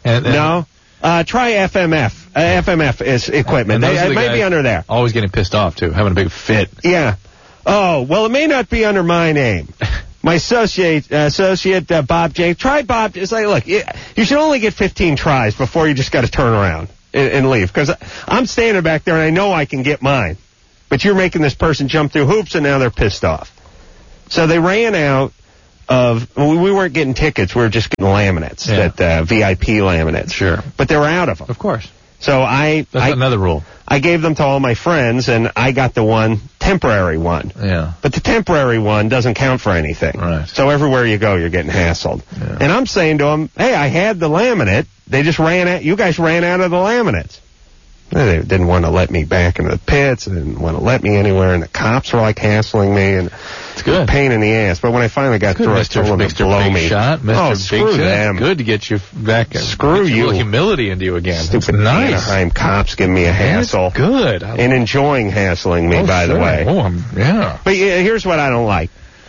Speaker 11: And, and
Speaker 12: no. Uh, try F M F. Uh, F M F is equipment.
Speaker 11: And those
Speaker 12: They,
Speaker 11: are
Speaker 12: it
Speaker 11: the
Speaker 12: may
Speaker 11: guys
Speaker 12: be under there.
Speaker 11: Always getting pissed off, too, having a big fit.
Speaker 12: Yeah. Oh, well, it may not be under my name. My associate, uh, associate uh, Bob James. Try Bob. It's like, look, it, you should only get fifteen tries before you just got to turn around and, and leave. Because I'm standing back there and I know I can get mine. But you're making this person jump through hoops and now they're pissed off. So they ran out of, well, we weren't getting tickets. We were just getting laminates,
Speaker 11: Yeah.
Speaker 12: that uh, V I P laminates.
Speaker 11: Sure.
Speaker 12: But they were out of them.
Speaker 11: Of course.
Speaker 12: So I...
Speaker 11: That's
Speaker 12: I,
Speaker 11: another rule.
Speaker 12: I gave them to all my friends, and I got the one, temporary one.
Speaker 11: Yeah.
Speaker 12: But the temporary one doesn't count for anything.
Speaker 11: Right.
Speaker 12: So everywhere you go, you're getting hassled.
Speaker 11: Yeah.
Speaker 12: And I'm saying to them, hey, I had the laminate. They just ran out. You guys ran out of the laminates. They didn't want to let me back into the pits. They didn't want to let me anywhere. And the cops were like hassling me. And
Speaker 11: it's good.
Speaker 12: Pain in the ass. But when I finally got
Speaker 11: Good,
Speaker 12: through,
Speaker 11: Mister
Speaker 12: I told them to
Speaker 11: Mister
Speaker 12: blow
Speaker 11: Big
Speaker 12: me.
Speaker 11: Shot, Mister
Speaker 12: Oh,
Speaker 11: Big
Speaker 12: screw
Speaker 11: Shot.
Speaker 12: them.
Speaker 11: Good to get you back.
Speaker 12: Screw
Speaker 11: get
Speaker 12: you.
Speaker 11: A little humility into you again.
Speaker 12: Stupid
Speaker 11: That's nice.
Speaker 12: Anaheim cops give me a hassle.
Speaker 11: That's good. I
Speaker 12: And enjoying hassling me,
Speaker 11: Oh,
Speaker 12: by the
Speaker 11: sure.
Speaker 12: way.
Speaker 11: Oh, I'm, yeah.
Speaker 12: But yeah, here's what I don't like.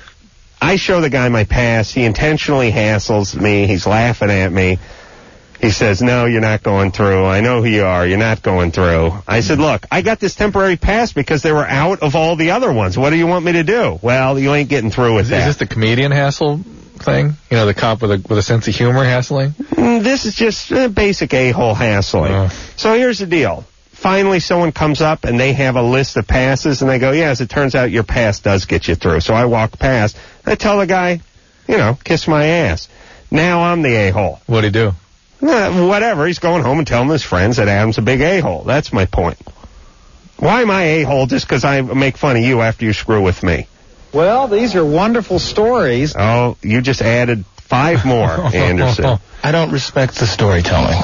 Speaker 12: I show the guy my pass. He intentionally hassles me. He's laughing at me. He says, no, you're not going through. I know who you are. You're not going through. I said, look, I got this temporary pass because they were out of all the other ones. What do you want me to do? Well, you ain't getting through with
Speaker 11: Is,
Speaker 12: that.
Speaker 11: is this the comedian hassle thing? You know, the cop with a with a sense of humor hassling?
Speaker 12: Mm, this is just uh, basic a-hole hassling.
Speaker 11: Oh.
Speaker 12: So here's the deal. Finally, someone comes up and they have a list of passes, and they go, yeah, as it turns out, your pass does get you through. So I walk past. I tell the guy, you know, kiss my ass. Now I'm the a-hole.
Speaker 11: What'd he do?
Speaker 12: Uh, whatever. He's going home and telling his friends that Adam's a big a-hole. That's my point. Why am I a-hole just because I make fun of you after you screw with me?
Speaker 13: Well, these are wonderful stories.
Speaker 12: Oh, you just added five more, Anderson.
Speaker 13: I don't respect the storytelling.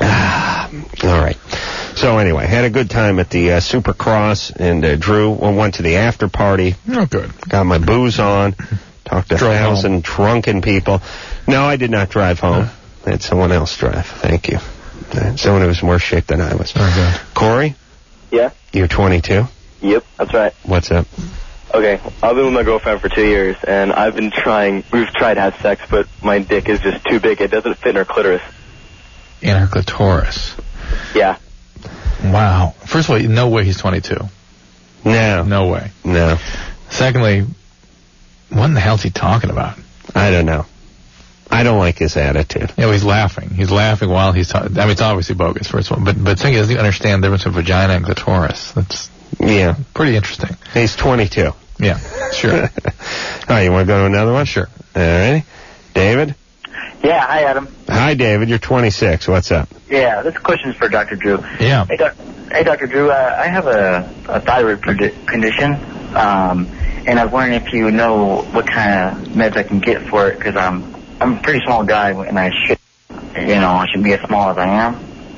Speaker 12: All right. So anyway, had a good time at the uh, Supercross, and uh, Drew went to the after party.
Speaker 11: Oh, good.
Speaker 12: Got my booze on. Talked to a
Speaker 11: Drove
Speaker 12: thousand
Speaker 11: home.
Speaker 12: drunken people. No, I did not drive home. I had someone else drive. Thank you. Uh, Someone who was in worse shape than I was.
Speaker 11: Very good.
Speaker 12: Corey,
Speaker 14: Yeah?
Speaker 12: you're twenty-two.
Speaker 14: Yep, that's right.
Speaker 12: What's up?
Speaker 14: Okay, I've been with my girlfriend for two years, and I've been trying, we've tried to have sex, but my dick is just too big. It doesn't fit in her clitoris.
Speaker 11: In her clitoris.
Speaker 14: Yeah.
Speaker 11: Wow. First of all, no way he's twenty-two.
Speaker 12: No.
Speaker 11: No way.
Speaker 12: No.
Speaker 11: Secondly, what in the hell's he talking about?
Speaker 12: I don't know. I don't like his attitude.
Speaker 11: Yeah, well, he's laughing. He's laughing while he's talking. I mean, it's obviously bogus, first of all. But, but second, he doesn't understand the difference of vagina and clitoris. That's
Speaker 12: Yeah.
Speaker 11: pretty interesting.
Speaker 12: He's twenty-two.
Speaker 11: Yeah, sure.
Speaker 12: All right, you want to go to another one?
Speaker 11: Sure.
Speaker 12: All right. David?
Speaker 15: Yeah, hi, Adam.
Speaker 12: Hi, David. You're twenty-six. What's up?
Speaker 15: Yeah, this question is for Doctor Drew.
Speaker 11: Yeah.
Speaker 15: Hey, doc- hey Doctor Drew, uh, I have a, a thyroid predi- condition, um, and I was wondering if you know what kind of meds I can get for it, because I'm, I'm a pretty small guy, and I should, you know, I should be as small as I am.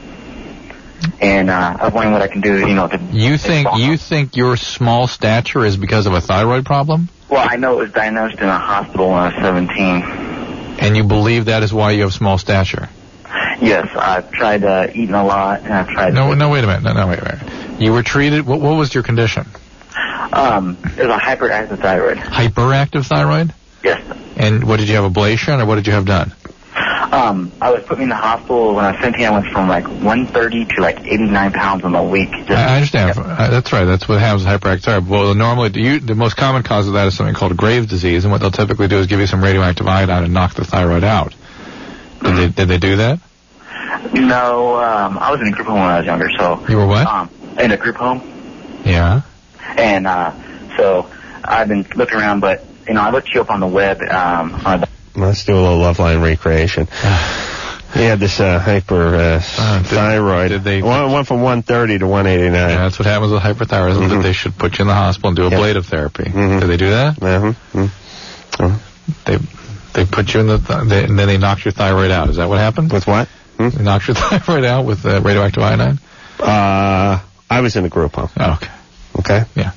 Speaker 15: And uh, I was wondering what I can do, you know, to...
Speaker 11: You think you think your small stature is because of a thyroid problem?
Speaker 15: Well, I know it was diagnosed in a hospital when I was seventeen.
Speaker 11: And you believe that is why you have small stature?
Speaker 15: Yes, I've tried uh, eating a lot, and I've tried...
Speaker 11: No, no, wait a minute. No, no, wait a minute. You were treated... What, what was your condition?
Speaker 15: Um, it was a hyperactive thyroid.
Speaker 11: Hyperactive thyroid?
Speaker 15: Yes.
Speaker 11: And what, did you have ablation, or what did you have done?
Speaker 15: Um, I was put me in the hospital when I was seventeen. I went from like one thirty to like eighty-nine pounds in a week. Just,
Speaker 11: I, I understand. Uh, that's right. That's what happens with hyperactive thyroid. Well, normally, you, the most common cause of that is something called Graves' disease, and what they'll typically do is give you some radioactive iodine and knock the thyroid out. Did they, did they do that?
Speaker 15: No, um, I was in a group home when I was younger, so...
Speaker 11: You were what?
Speaker 15: Um, in a group home.
Speaker 11: Yeah.
Speaker 15: And, uh, so I've been looking around, but, you know, I looked you up on the web, um, on a...
Speaker 12: Let's do a little love line recreation. He had this uh, hyper uh, uh, did, thyroid. Did they one, went from one thirty to one eighty-nine.
Speaker 11: Yeah, that's what happens with hyperthyroidism. Mm-hmm. That they should put you in the hospital and do ablative yep. therapy. Mm-hmm. Did they do that?
Speaker 12: Mm-hmm. Mm-hmm.
Speaker 11: They they put you in the th- they, and then they knocked your thyroid out. Is that what happened?
Speaker 12: With what?
Speaker 11: Hmm? They knocked your thyroid out with uh, radioactive iodine.
Speaker 12: Uh, I was in the group home.
Speaker 11: Oh, okay.
Speaker 12: Okay.
Speaker 11: Yeah.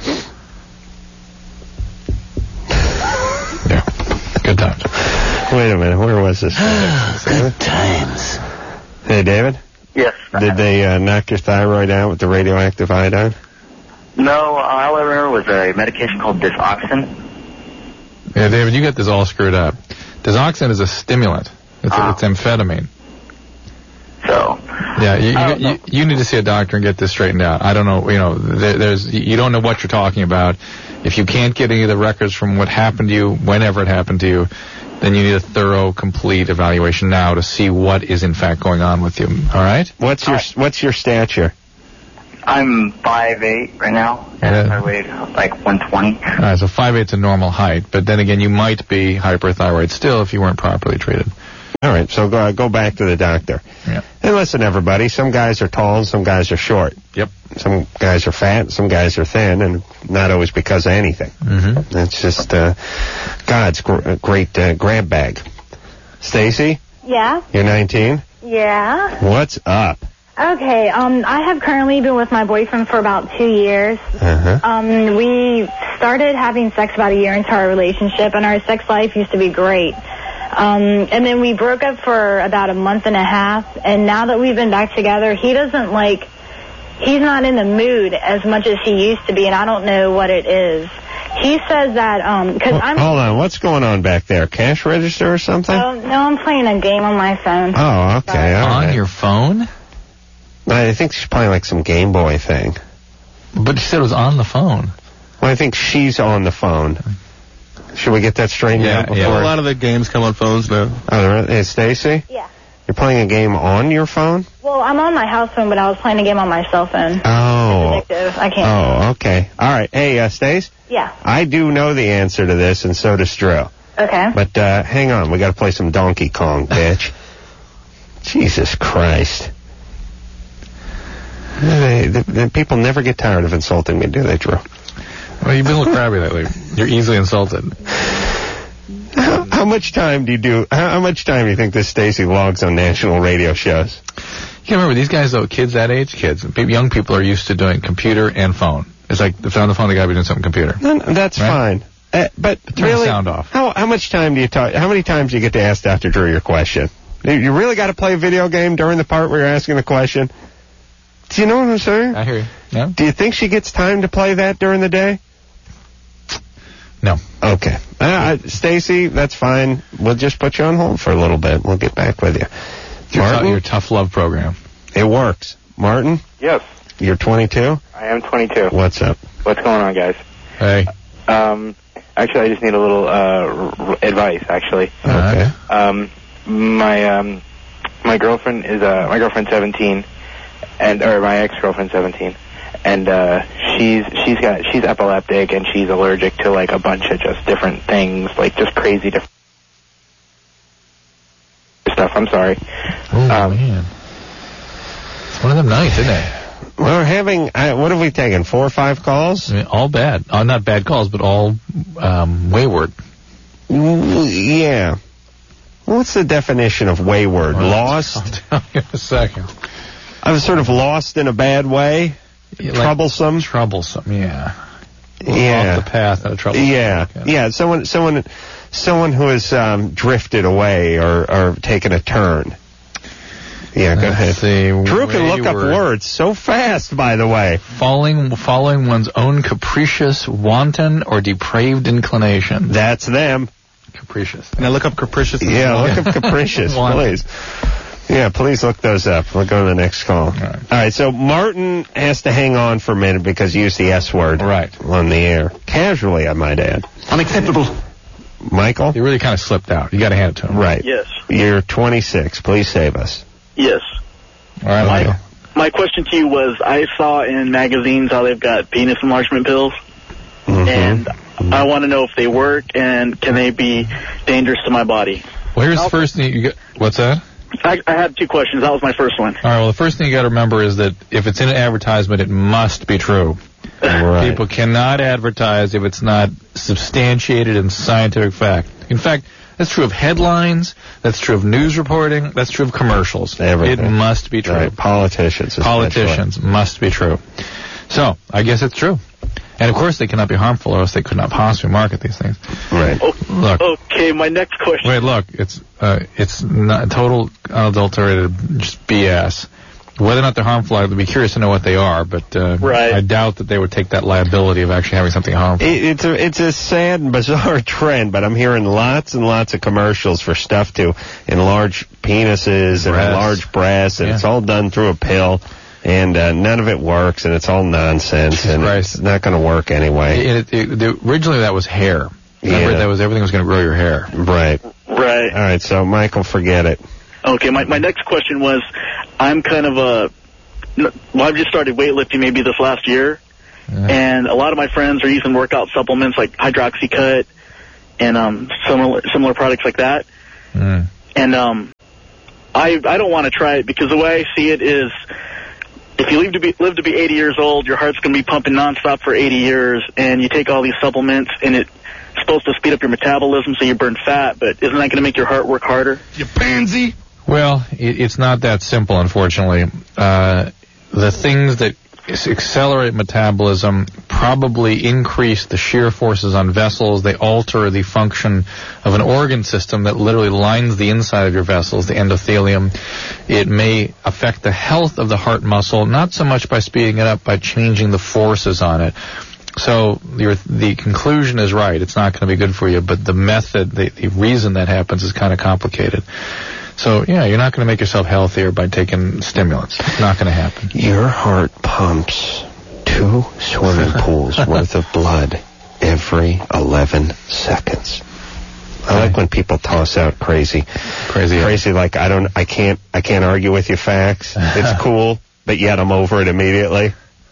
Speaker 11: Yeah. Good times.
Speaker 12: Wait a minute, where was this?
Speaker 10: Good times.
Speaker 12: Hey, David?
Speaker 15: Yes.
Speaker 12: Did they uh, knock your thyroid out with the radioactive iodine?
Speaker 15: No, all I remember was a medication called Disoxin.
Speaker 11: Yeah, David, you got this all screwed up. Disoxin is a stimulant. It's,
Speaker 15: uh,
Speaker 11: it's amphetamine.
Speaker 15: So
Speaker 11: Yeah, you, you, you, you need to see a doctor and get this straightened out. I don't know, you know, there, there's you don't know what you're talking about. If you can't get any of the records from what happened to you, whenever it happened to you, then you need a thorough, complete evaluation now to see what is in fact going on with you. All right?
Speaker 12: What's your What's your stature?
Speaker 15: I'm five eight right now, and I weigh like one twenty.
Speaker 11: All right, so five eight's a normal height, but then again, you might be hyperthyroid still if you weren't properly treated.
Speaker 12: All right, so go, go back to the doctor.
Speaker 11: Yeah.
Speaker 12: And listen, everybody, some guys are tall and some guys are short.
Speaker 11: Yep.
Speaker 12: Some guys are fat, some guys are thin, and not always because of anything.
Speaker 11: Mm-hmm.
Speaker 12: That's just uh, God's gr- great uh, grab bag. Stacy,
Speaker 16: Yeah.
Speaker 12: you're nineteen.
Speaker 16: Yeah.
Speaker 12: What's up?
Speaker 16: Okay. Um, I have currently been with my boyfriend for about two years.
Speaker 12: Uh-huh.
Speaker 16: Um, we started having sex about a year into our relationship, and our sex life used to be great. Um, and then we broke up for about a month and a half, and now that we've been back together, he doesn't like, he's not in the mood as much as he used to be, and I don't know what it is. He says that, um, because I'm...
Speaker 12: Hold on, what's going on back there? Cash register or something?
Speaker 16: Oh, no, I'm playing a game on my phone.
Speaker 12: Oh, okay. all
Speaker 11: On
Speaker 12: right.
Speaker 11: your phone?
Speaker 12: I think she's playing like some Game Boy thing.
Speaker 11: But you said it was on the phone.
Speaker 12: Well, I think she's on the phone. Should we get that straightened
Speaker 17: Yeah,
Speaker 12: out before?
Speaker 17: yeah. A lot of the games come on phones now.
Speaker 12: Oh, really? Hey, Stacy?
Speaker 16: Yeah.
Speaker 12: You're playing a game on your phone?
Speaker 16: Well, I'm on my house phone, but I was playing a game on my cell phone.
Speaker 12: Oh.
Speaker 16: It's addictive. I can't.
Speaker 12: Oh, okay. All right. Hey, uh, Stace?
Speaker 16: Yeah.
Speaker 12: I do know the answer to this, and so does Drew.
Speaker 16: Okay.
Speaker 12: But uh, hang on. We got to play some Donkey Kong, bitch. Jesus Christ. They, the, the people never get tired of insulting me, do they, Drew?
Speaker 11: Well, you've been a little crabby lately. You're easily insulted.
Speaker 12: How, how much time do you do? How, how much time do you think this Stacy logs on national radio shows?
Speaker 11: You can remember these guys, though, kids that age, kids, young people are used to doing computer and phone. It's like if they're on the phone, they got to be doing something computer.
Speaker 12: No, no, that's
Speaker 11: Right?
Speaker 12: fine. Uh, but
Speaker 11: Turn
Speaker 12: really,
Speaker 11: the sound off.
Speaker 12: How how much time do you talk? How many times do you get to ask Doctor Drew your question? You- You really got to play a video game during the part where you're asking the question. Do you know what I'm saying?
Speaker 11: I hear you. Yeah.
Speaker 12: Do you think she gets time to play that during the day?
Speaker 11: No.
Speaker 12: Okay. Uh, uh, Stacy, that's fine. We'll just put you on hold for a little bit. We'll get back with you.
Speaker 11: Your,
Speaker 12: Martin,
Speaker 11: tou- your tough love program.
Speaker 12: it works. Martin,
Speaker 14: Yes,
Speaker 12: you're twenty-two.
Speaker 14: I am twenty-two.
Speaker 12: What's up?
Speaker 14: What's going on, guys?
Speaker 11: Hey.
Speaker 14: Um, actually, I just need a little uh, r- r- advice. Actually,
Speaker 12: Okay.
Speaker 14: um, my um, my girlfriend is uh, my girlfriend's seventeen, and or my ex-girlfriend's seventeen, and uh, she's she's got she's epileptic and she's allergic to like a bunch of just different things, like just crazy different stuff. I'm sorry.
Speaker 11: Oh,
Speaker 14: Um,
Speaker 11: man. It's one of them nights, isn't it?
Speaker 12: We're having, uh, what have we taken, four or five calls?
Speaker 11: I mean, all bad. Uh, not bad calls, but all um, wayward.
Speaker 12: Mm, Yeah. What's the definition of wayward? Lost?
Speaker 11: I'll tell you in a second.
Speaker 12: I was sort of lost in a bad way?
Speaker 11: Yeah, like
Speaker 12: Troublesome?
Speaker 11: Troublesome, yeah.
Speaker 12: Yeah.
Speaker 11: Off the path in a trouble.
Speaker 12: Yeah, yeah. Someone, someone, someone who has um, drifted away or, or taken a turn. Yeah, go ahead.
Speaker 11: Let's see.
Speaker 12: Drew can look up
Speaker 11: Wayward.
Speaker 12: words so fast, by the way.
Speaker 11: Falling, following one's own capricious, wanton, or depraved inclination.
Speaker 12: That's them.
Speaker 11: Capricious.
Speaker 17: Can I look up capricious? as
Speaker 12: Yeah,
Speaker 17: well?
Speaker 12: look up capricious,
Speaker 11: Wanton.
Speaker 12: please. Yeah, please look those up. We'll go to the next call. All
Speaker 11: right.
Speaker 12: All right, so Martin has to hang on for a minute because he used the S word
Speaker 11: Right.
Speaker 12: on the air. Casually, I might add.
Speaker 17: Unacceptable.
Speaker 12: Michael?
Speaker 11: He really kind of slipped out. You got to hand it to him.
Speaker 12: Right.
Speaker 18: Yes.
Speaker 12: You're twenty-six. Please save us.
Speaker 18: Yes.
Speaker 11: All right.
Speaker 12: Okay.
Speaker 11: Michael.
Speaker 18: My question to you was, I saw in magazines how they've got penis enlargement pills,
Speaker 12: Mhm.
Speaker 18: and I want to know if they work and can they be dangerous to my body.
Speaker 11: Well, here's the first thing you got. What's that?
Speaker 18: I, I had two questions. That was my first one.
Speaker 11: All right, well, the first thing you got to remember is that if it's in an advertisement, it must be true.
Speaker 12: Right.
Speaker 11: People cannot advertise if it's not substantiated in scientific fact. In fact, that's true of headlines, that's true of news reporting, that's true of commercials.
Speaker 12: Everything.
Speaker 11: It must be true.
Speaker 12: Right. Politicians. especially.
Speaker 11: Politicians must be true. So, I guess it's true. And, of course, they cannot be harmful, or else they could not possibly market these things.
Speaker 12: Right.
Speaker 11: Look.
Speaker 18: Okay, my next question.
Speaker 11: Wait, look, it's uh, it's not total unadulterated just B S. Whether or not they're harmful, I'd be curious to know what they are, but uh,
Speaker 18: Right.
Speaker 11: I doubt that they would take that liability of actually having something harmful.
Speaker 12: It, it's a it's a sad and bizarre trend, but I'm hearing lots and lots of commercials for stuff to enlarge penises and
Speaker 11: Breasts.
Speaker 12: enlarge breasts, and
Speaker 11: Yeah.
Speaker 12: it's all done through a pill, and uh, none of it works, and it's all nonsense, and it's not going to work anyway.
Speaker 11: It, it, it, the, originally, that was hair. Remember,
Speaker 12: Yeah.
Speaker 11: that was everything was going to grow your hair.
Speaker 12: Right.
Speaker 18: Right.
Speaker 12: All right, so Michael, forget it.
Speaker 18: Okay, my, my next question was, I'm kind of a, well, I've just started weightlifting maybe this last year, and a lot of my friends are using workout supplements like Hydroxycut and um, similar similar products like that.
Speaker 11: Mm.
Speaker 18: And um, I I don't want to try it because the way I see it is, if you live to be live to be eighty years old, your heart's going to be pumping nonstop for eighty years, and you take all these supplements, and it's supposed to speed up your metabolism so you burn fat, but isn't that going to make your heart work harder?
Speaker 11: You pansy. Well, it, it's not that simple, unfortunately. Uh, the things that s- accelerate metabolism probably increase the shear forces on vessels. They alter the function of an organ system that literally lines the inside of your vessels, the endothelium. It may affect the health of the heart muscle, not so much by speeding it up, by changing the forces on it. So your, the conclusion is right. It's not going to be good for you, but the method, the, the reason that happens is kind of complicated. So, yeah, you're not going to make yourself healthier by taking stimulants. It's not going to happen.
Speaker 12: Your heart pumps two swimming pools worth of blood every eleven seconds. I like when people toss out crazy,
Speaker 11: crazy,
Speaker 12: crazy. Like I don't, I can't, I can't argue with your facts. It's cool, but yet I'm over it immediately.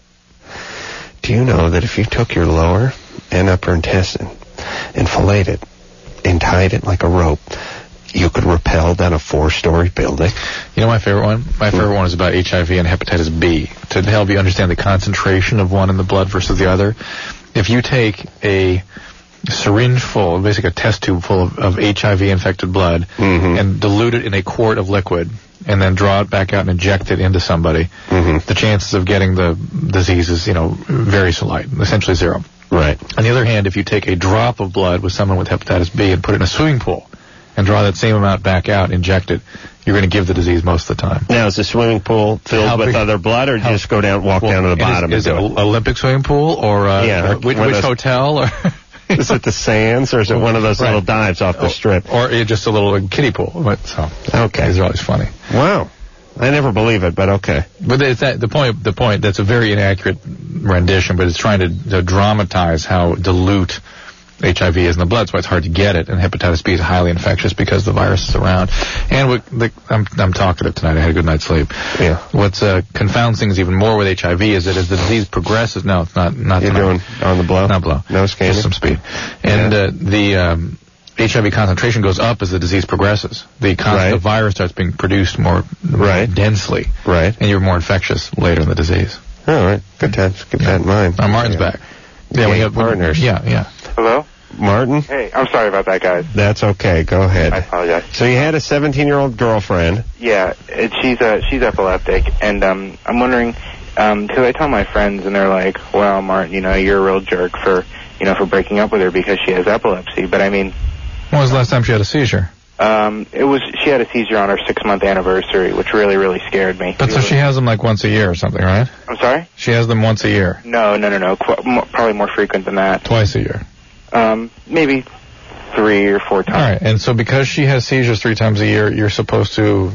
Speaker 12: Do you know that if you took your lower and upper intestine and filleted it and tied it like a rope, you could rappel down a four-story building?
Speaker 11: You know my favorite one? My favorite one is about H I V and hepatitis B. To help you understand the concentration of one in the blood versus the other, if you take a syringe full, basically a test tube full of, of H I V-infected blood,
Speaker 12: Mm-hmm.
Speaker 11: and dilute it in a quart of liquid, and then draw it back out and inject it into somebody,
Speaker 12: Mm-hmm.
Speaker 11: the chances of getting the disease is, you know, very slight, essentially zero.
Speaker 12: Right.
Speaker 11: On the other hand, if you take a drop of blood with someone with hepatitis B and put it in a swimming pool and draw that same amount back out, inject it, you're going to give the disease most of the time.
Speaker 12: Now, is the swimming pool filled
Speaker 11: How
Speaker 12: with
Speaker 11: big-
Speaker 12: other blood, or do you
Speaker 11: how-
Speaker 12: just go down, walk
Speaker 11: Well,
Speaker 12: down to the
Speaker 11: it is-
Speaker 12: bottom
Speaker 11: is
Speaker 12: and
Speaker 11: it
Speaker 12: do
Speaker 11: an Olympic swimming pool, or, uh,
Speaker 12: Yeah,
Speaker 11: or which,
Speaker 12: one of
Speaker 11: which
Speaker 12: those-
Speaker 11: hotel? Or
Speaker 12: Is it the Sands, or is it one of those
Speaker 11: Right.
Speaker 12: little dives off the strip?
Speaker 11: Or uh, just a little kiddie pool. But, so,
Speaker 12: Okay.
Speaker 11: these are always funny.
Speaker 12: Wow. I never believe it, but okay.
Speaker 11: But it's that, the point, the point, that's a very inaccurate rendition, but it's trying to, to dramatize how dilute H I V is in the blood. That's why it's hard to get it, and hepatitis B is highly infectious because the virus is around. And what, the, I'm, I'm talkative tonight. I had a good night's sleep.
Speaker 12: Yeah.
Speaker 11: What's uh, confounds things even more with H I V is that as the disease progresses, no, it's not, not
Speaker 12: You're
Speaker 11: tonight.
Speaker 12: doing on the blow?
Speaker 11: Not blow.
Speaker 12: No scanning?
Speaker 11: Just some speed. And
Speaker 12: Yeah.
Speaker 11: uh, the um, H I V concentration goes up as the disease progresses. The, con-
Speaker 12: Right.
Speaker 11: the virus starts being produced more,
Speaker 12: Right.
Speaker 11: more densely,
Speaker 12: Right.
Speaker 11: and you're more infectious later in the disease.
Speaker 12: All right. Good times. Keep that in mind.
Speaker 11: Uh, Martin's
Speaker 12: Yeah.
Speaker 11: back. Yeah, we
Speaker 12: Gang
Speaker 11: have
Speaker 12: partners.
Speaker 11: Yeah, yeah.
Speaker 14: Hello?
Speaker 12: Martin?
Speaker 14: Hey, I'm sorry about that, guys.
Speaker 12: That's okay. Go ahead.
Speaker 14: I apologize.
Speaker 12: So you had a seventeen-year-old girlfriend.
Speaker 14: Yeah, it, she's uh, she's epileptic, and um, I'm wondering, um 'cause I tell my friends, and they're like, "Well, Martin, you know, you're a real jerk for, you know, for breaking up with her because she has epilepsy." But I mean,
Speaker 11: When was the last time she had a seizure?
Speaker 14: um, it was she had a seizure on her six-month anniversary, which really, really scared me.
Speaker 11: But so she has them like once a year or something, right?
Speaker 14: I'm sorry?
Speaker 11: She has them once a year,
Speaker 14: No, no, no, no. Qu- mo- probably more frequent than that.
Speaker 11: twice a year.
Speaker 14: Um, maybe three or four times.
Speaker 11: All right, and so because she has seizures three times a year, you're supposed to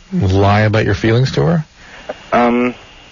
Speaker 11: lie about your feelings to her?
Speaker 14: Um,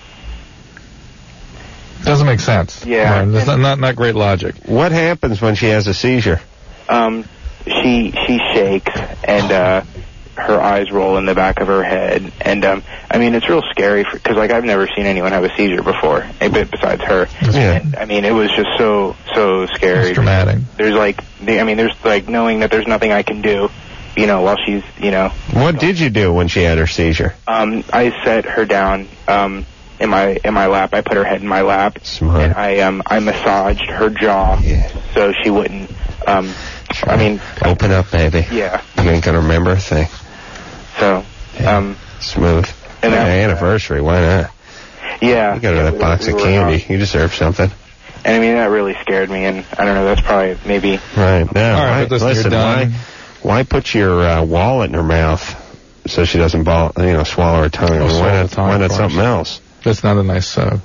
Speaker 11: Doesn't make sense.
Speaker 14: Yeah.
Speaker 11: Martin. That's not, not not great logic.
Speaker 12: What happens when she has a seizure?
Speaker 14: um, she she shakes and uh, her eyes roll in the back of her head, and um, I mean it's real scary because like I've never seen anyone have a seizure before, a bit besides her.
Speaker 12: Yeah.
Speaker 14: And, I mean it was just so so scary.
Speaker 11: It's dramatic.
Speaker 14: There's like the, I mean there's like knowing that there's nothing I can do, you know, while she's you know.
Speaker 12: What did you do when she had her seizure?
Speaker 14: Um, I set her down um, in my in my lap. I put her head in my lap,
Speaker 12: Smart.
Speaker 14: and I um I massaged her jaw
Speaker 12: Yeah.
Speaker 14: so she wouldn't. Um, I mean,
Speaker 12: Open up, baby.
Speaker 14: yeah.
Speaker 12: You ain't gonna remember a thing.
Speaker 14: So, um,
Speaker 12: Smooth.
Speaker 14: And
Speaker 12: Yeah,
Speaker 14: that-
Speaker 12: anniversary, why not?
Speaker 14: yeah.
Speaker 12: You go to
Speaker 14: yeah,
Speaker 12: that
Speaker 14: we
Speaker 12: box
Speaker 14: were-
Speaker 12: of
Speaker 14: we were
Speaker 12: candy.
Speaker 14: out.
Speaker 12: You deserve something.
Speaker 14: And I mean that really scared me, and I don't know. That's probably maybe.
Speaker 12: Right. Now,
Speaker 11: All right,
Speaker 12: why,
Speaker 11: but listen, you're
Speaker 12: listen, why,
Speaker 11: done.
Speaker 12: why put your uh, wallet in her mouth? so she doesn't ball, you know, swallow her tongue. I mean,
Speaker 11: swallow
Speaker 12: why
Speaker 11: the
Speaker 12: not,
Speaker 11: tongue,
Speaker 12: why
Speaker 11: of
Speaker 12: not
Speaker 11: course.
Speaker 12: something else?
Speaker 11: That's not a nice uh,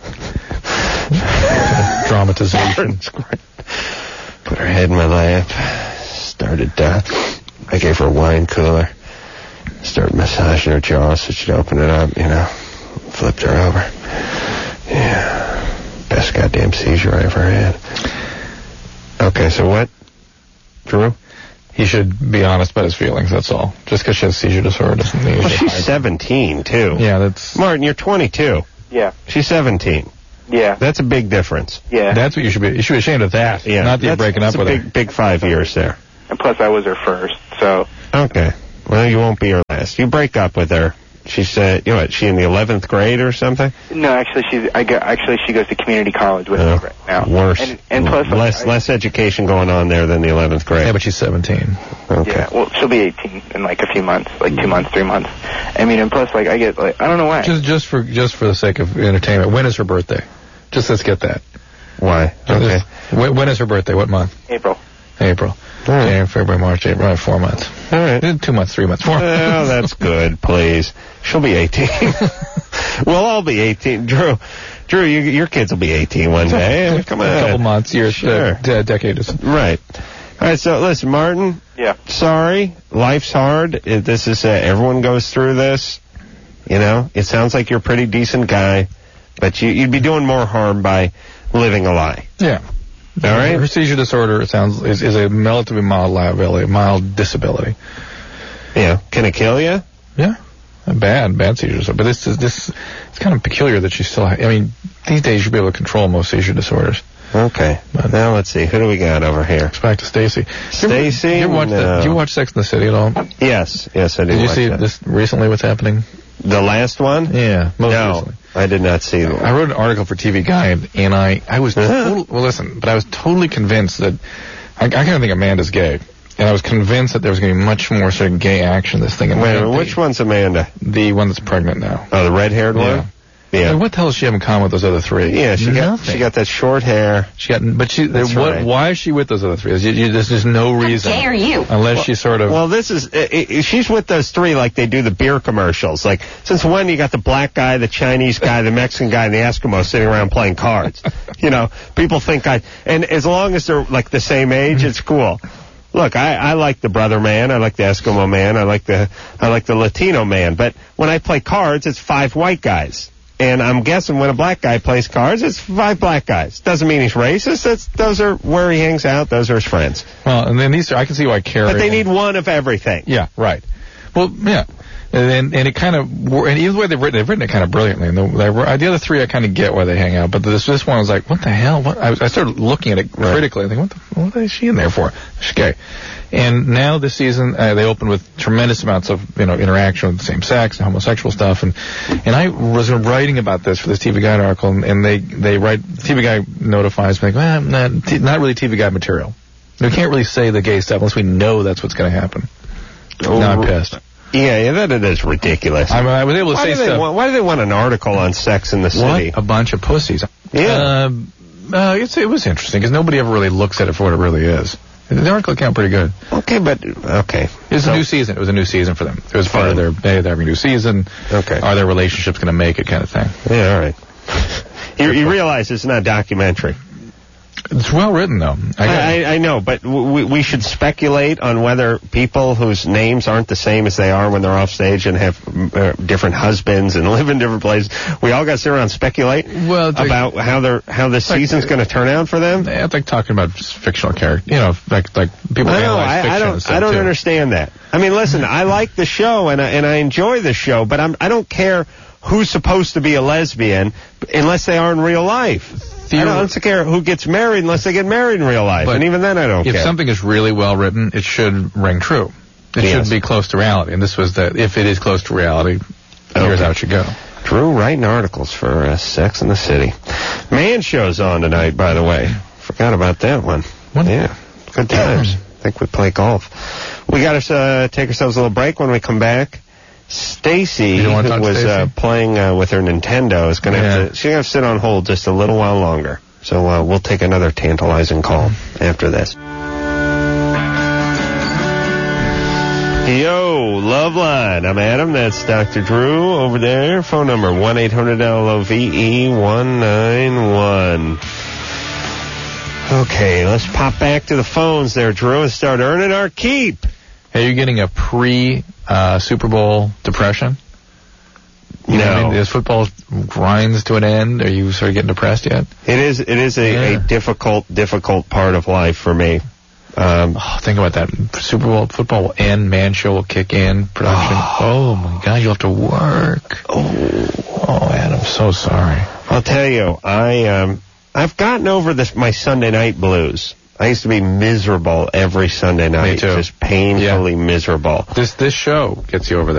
Speaker 11: dramatization.
Speaker 12: Put her head in my lap. Started, uh, I gave her a wine cooler. Started massaging her jaw so she'd open it up, you know. Flipped her over. Yeah. Best goddamn seizure I ever had. Okay, so what? Drew?
Speaker 11: He should be honest about his feelings, that's all. Just because she has seizure disorder doesn't mean...
Speaker 12: Well, she's seventeen, too.
Speaker 11: Yeah, that's...
Speaker 12: Martin, you're twenty-two.
Speaker 14: Yeah.
Speaker 12: She's seventeen.
Speaker 14: Yeah.
Speaker 12: That's a big difference.
Speaker 14: Yeah.
Speaker 11: That's what you should be... You should be ashamed of that.
Speaker 12: Yeah.
Speaker 11: Not that you're
Speaker 12: That's-
Speaker 11: breaking up
Speaker 12: that's a
Speaker 11: with
Speaker 12: big,
Speaker 11: her.
Speaker 12: big five years there.
Speaker 14: And plus, I was her first, so...
Speaker 12: Okay. Well, you won't be her last. You break up with her. She's, uh, you know what, she in the eleventh grade or something?
Speaker 14: No, actually, she's. I go, actually, she goes to community college with
Speaker 12: Oh,
Speaker 14: me right now.
Speaker 12: Worse.
Speaker 14: And, and plus,
Speaker 12: less,
Speaker 14: I,
Speaker 12: less education going on there than the eleventh grade.
Speaker 11: Yeah, but she's seventeen.
Speaker 12: Okay.
Speaker 14: Yeah, well, she'll be eighteen in like a few months, like two months, three months. I mean, and plus, like, I get, like, I don't know why.
Speaker 11: Just, just for, just for the sake of entertainment, when is her birthday? Just let's get that.
Speaker 12: Why?
Speaker 11: Okay. When, when is her birthday? What month?
Speaker 14: April.
Speaker 11: April.
Speaker 12: All right.
Speaker 11: January, February, March, April. Right, four months.
Speaker 12: All right.
Speaker 11: Two months, three months, four.
Speaker 12: Well, that's good, please. She'll be eighteen. We'll all be eighteen. Drew, Drew, you, your kids will be eighteen one day. Come on.
Speaker 11: A couple months, years,
Speaker 12: Sure.
Speaker 11: uh, de- decade. Is...
Speaker 12: Right. All right, so listen, Martin.
Speaker 14: Yeah.
Speaker 12: Sorry. Life's hard. It, this is, uh, everyone goes through this. You know, it sounds like you're a pretty decent guy, but you, you'd be doing more harm by living a lie.
Speaker 11: Yeah.
Speaker 12: All right.
Speaker 11: Her seizure disorder, it sounds, is, is a relatively mild liability, mild disability.
Speaker 12: Yeah. Can it kill you?
Speaker 11: Yeah. A bad, bad seizure disorder. But this is, this, it's kind of peculiar that she still, ha- I mean, these days you'll be able to control most seizure disorders.
Speaker 12: Okay.
Speaker 11: But
Speaker 12: now let's see. Who do we got over here?
Speaker 11: It's back to Stacy.
Speaker 12: Stacy?
Speaker 11: Did you watch
Speaker 12: No.
Speaker 11: the, did you watch Sex and the City at all?
Speaker 12: Yes. Yes, I did.
Speaker 11: Did you
Speaker 12: watch
Speaker 11: see
Speaker 12: that.
Speaker 11: this recently, what's happening?
Speaker 12: The last one?
Speaker 11: Yeah. Most
Speaker 12: No.
Speaker 11: recently.
Speaker 12: I did not see that.
Speaker 11: I wrote an article for T V Guide, and I, I was total, well, listen, but I was totally convinced that I, I kind of think Amanda's gay, and I was convinced that there was going to be much more sort of gay action in this thing. And
Speaker 12: Wait a
Speaker 11: the-
Speaker 12: minute, which one's Amanda?
Speaker 11: The one that's pregnant now.
Speaker 12: Oh, the red-haired
Speaker 11: Yeah.
Speaker 12: one? Yeah.
Speaker 11: Like, what the hell does she have in common with those other three?
Speaker 12: Yeah, she got
Speaker 11: Nothing.
Speaker 12: she got that short hair.
Speaker 11: She got, but she.
Speaker 12: That's
Speaker 11: what?
Speaker 12: right.
Speaker 11: Why is she with those other three? You, you, there's just no reason.
Speaker 12: dare you?
Speaker 11: Unless
Speaker 12: Well-
Speaker 11: she sort of.
Speaker 12: Well, this is i i she's with those three like they do the beer commercials. Like since when you got the black guy, the Chinese guy, the Mexican guy, and the Eskimo sitting around playing cards? You know, people think I. And as long as they're like the same age, it's cool. Look, I, I like the brother man, I like the Eskimo man, I like the I like the Latino man. But when I play cards, it's five white guys. And I'm guessing when a black guy plays cards, it's five black guys. Doesn't mean he's racist. That's, those are where he hangs out. Those are his friends.
Speaker 11: Well, and then these are, I can see why Carrie.
Speaker 12: But they need one of everything.
Speaker 11: Yeah, right. Well, yeah. And and, and it kind of, and either way they've written, they've written it kind of brilliantly. And the, they were, the other three I kind of get why they hang out, but this this one was like, what the hell? What? I, was, I started looking at it critically and thinking, what the, what is she in there for? She's gay. And now this season uh, they opened with tremendous amounts of you know interaction with the same sex and homosexual stuff. And and I was writing about this for this T V Guide article, and, and they they write T V Guide notifies me like, well, not t- not really T V Guide material. We can't really say the gay stuff unless we know that's what's going to happen.
Speaker 12: Oh,
Speaker 11: Now I'm pissed.
Speaker 12: Yeah, yeah, that it is ridiculous.
Speaker 11: I, I was able to
Speaker 12: why
Speaker 11: say
Speaker 12: do they
Speaker 11: stuff.
Speaker 12: Want, why do they want an article on Sex in the City?
Speaker 11: What a bunch of pussies.
Speaker 12: Yeah.
Speaker 11: Uh, uh, it's, it was interesting because nobody ever really looks at it for what it really is. The article came out pretty good.
Speaker 12: Okay, but okay.
Speaker 11: It was
Speaker 12: So-
Speaker 11: a new season. It was a new season for them. It was part of their, hey, they're having a new season.
Speaker 12: Okay.
Speaker 11: Are their relationships going to make it kind of thing?
Speaker 12: Yeah, all right. You, you realize it's not a documentary.
Speaker 11: It's well written, though. I, got-
Speaker 12: I, I, I know, but we, we should speculate on whether people whose names aren't the same as they are when they're off stage and have uh, different husbands and live in different places. We all got to sit around and speculate
Speaker 11: Well, it's like-
Speaker 12: about how they're how this
Speaker 11: like-
Speaker 12: season's going to turn out for them.
Speaker 11: Yeah, it's like talking about just fictional characters. You know, like like people
Speaker 12: I know.
Speaker 11: analyze
Speaker 12: I,
Speaker 11: fiction
Speaker 12: I
Speaker 11: and
Speaker 12: don't.
Speaker 11: stuff,
Speaker 12: I don't
Speaker 11: too.
Speaker 12: understand that. I mean, listen. I like the show and I, and I enjoy the show, but I'm I don't care who's supposed to be a lesbian unless they are in real life. I don't care who gets married unless they get married in real life,
Speaker 11: But
Speaker 12: and even then I don't
Speaker 11: if
Speaker 12: care.
Speaker 11: something is really well written, it should ring true. It
Speaker 12: Yes.
Speaker 11: should be close to reality. And this was the, if it is close to reality, here's
Speaker 12: Okay.
Speaker 11: how it should go.
Speaker 12: Drew writing articles for uh, Sex in the City. Man show's on tonight, by the way. Forgot about that one. Yeah, good times. I think we play golf. We got to uh, take ourselves a little break. When we come back, Stacy,
Speaker 11: You don't wanna
Speaker 12: who
Speaker 11: talk to
Speaker 12: was uh,
Speaker 11: Stacy?
Speaker 12: playing uh, with her Nintendo, is going to
Speaker 11: Yeah.
Speaker 12: have to. She's going to have to sit on hold just a little while longer. So uh, we'll take another tantalizing call after this. Yo, Loveline. I'm Adam. That's Doctor Drew over there. Phone number one eight hundred L O V E one nine one. Okay, let's pop back to the phones there, Drew, and start earning our keep.
Speaker 11: Are you getting a pre-Super uh, Bowl depression? You
Speaker 12: no.
Speaker 11: know what I mean? As football grinds to an end, are you sort of getting depressed yet?
Speaker 12: It is. It is a, yeah. a difficult, difficult part of life for me. Um,
Speaker 11: oh, think about that. Super Bowl football will end, Man Show will kick in, production. Oh, oh my God, you'll have to work.
Speaker 12: Oh,
Speaker 11: oh, man, I'm so sorry.
Speaker 12: I'll tell you, I um, I've gotten over this my Sunday night blues. I used to be miserable every Sunday night,
Speaker 11: Me too.
Speaker 12: just painfully
Speaker 11: yeah.
Speaker 12: miserable.
Speaker 11: This this show gets you over that.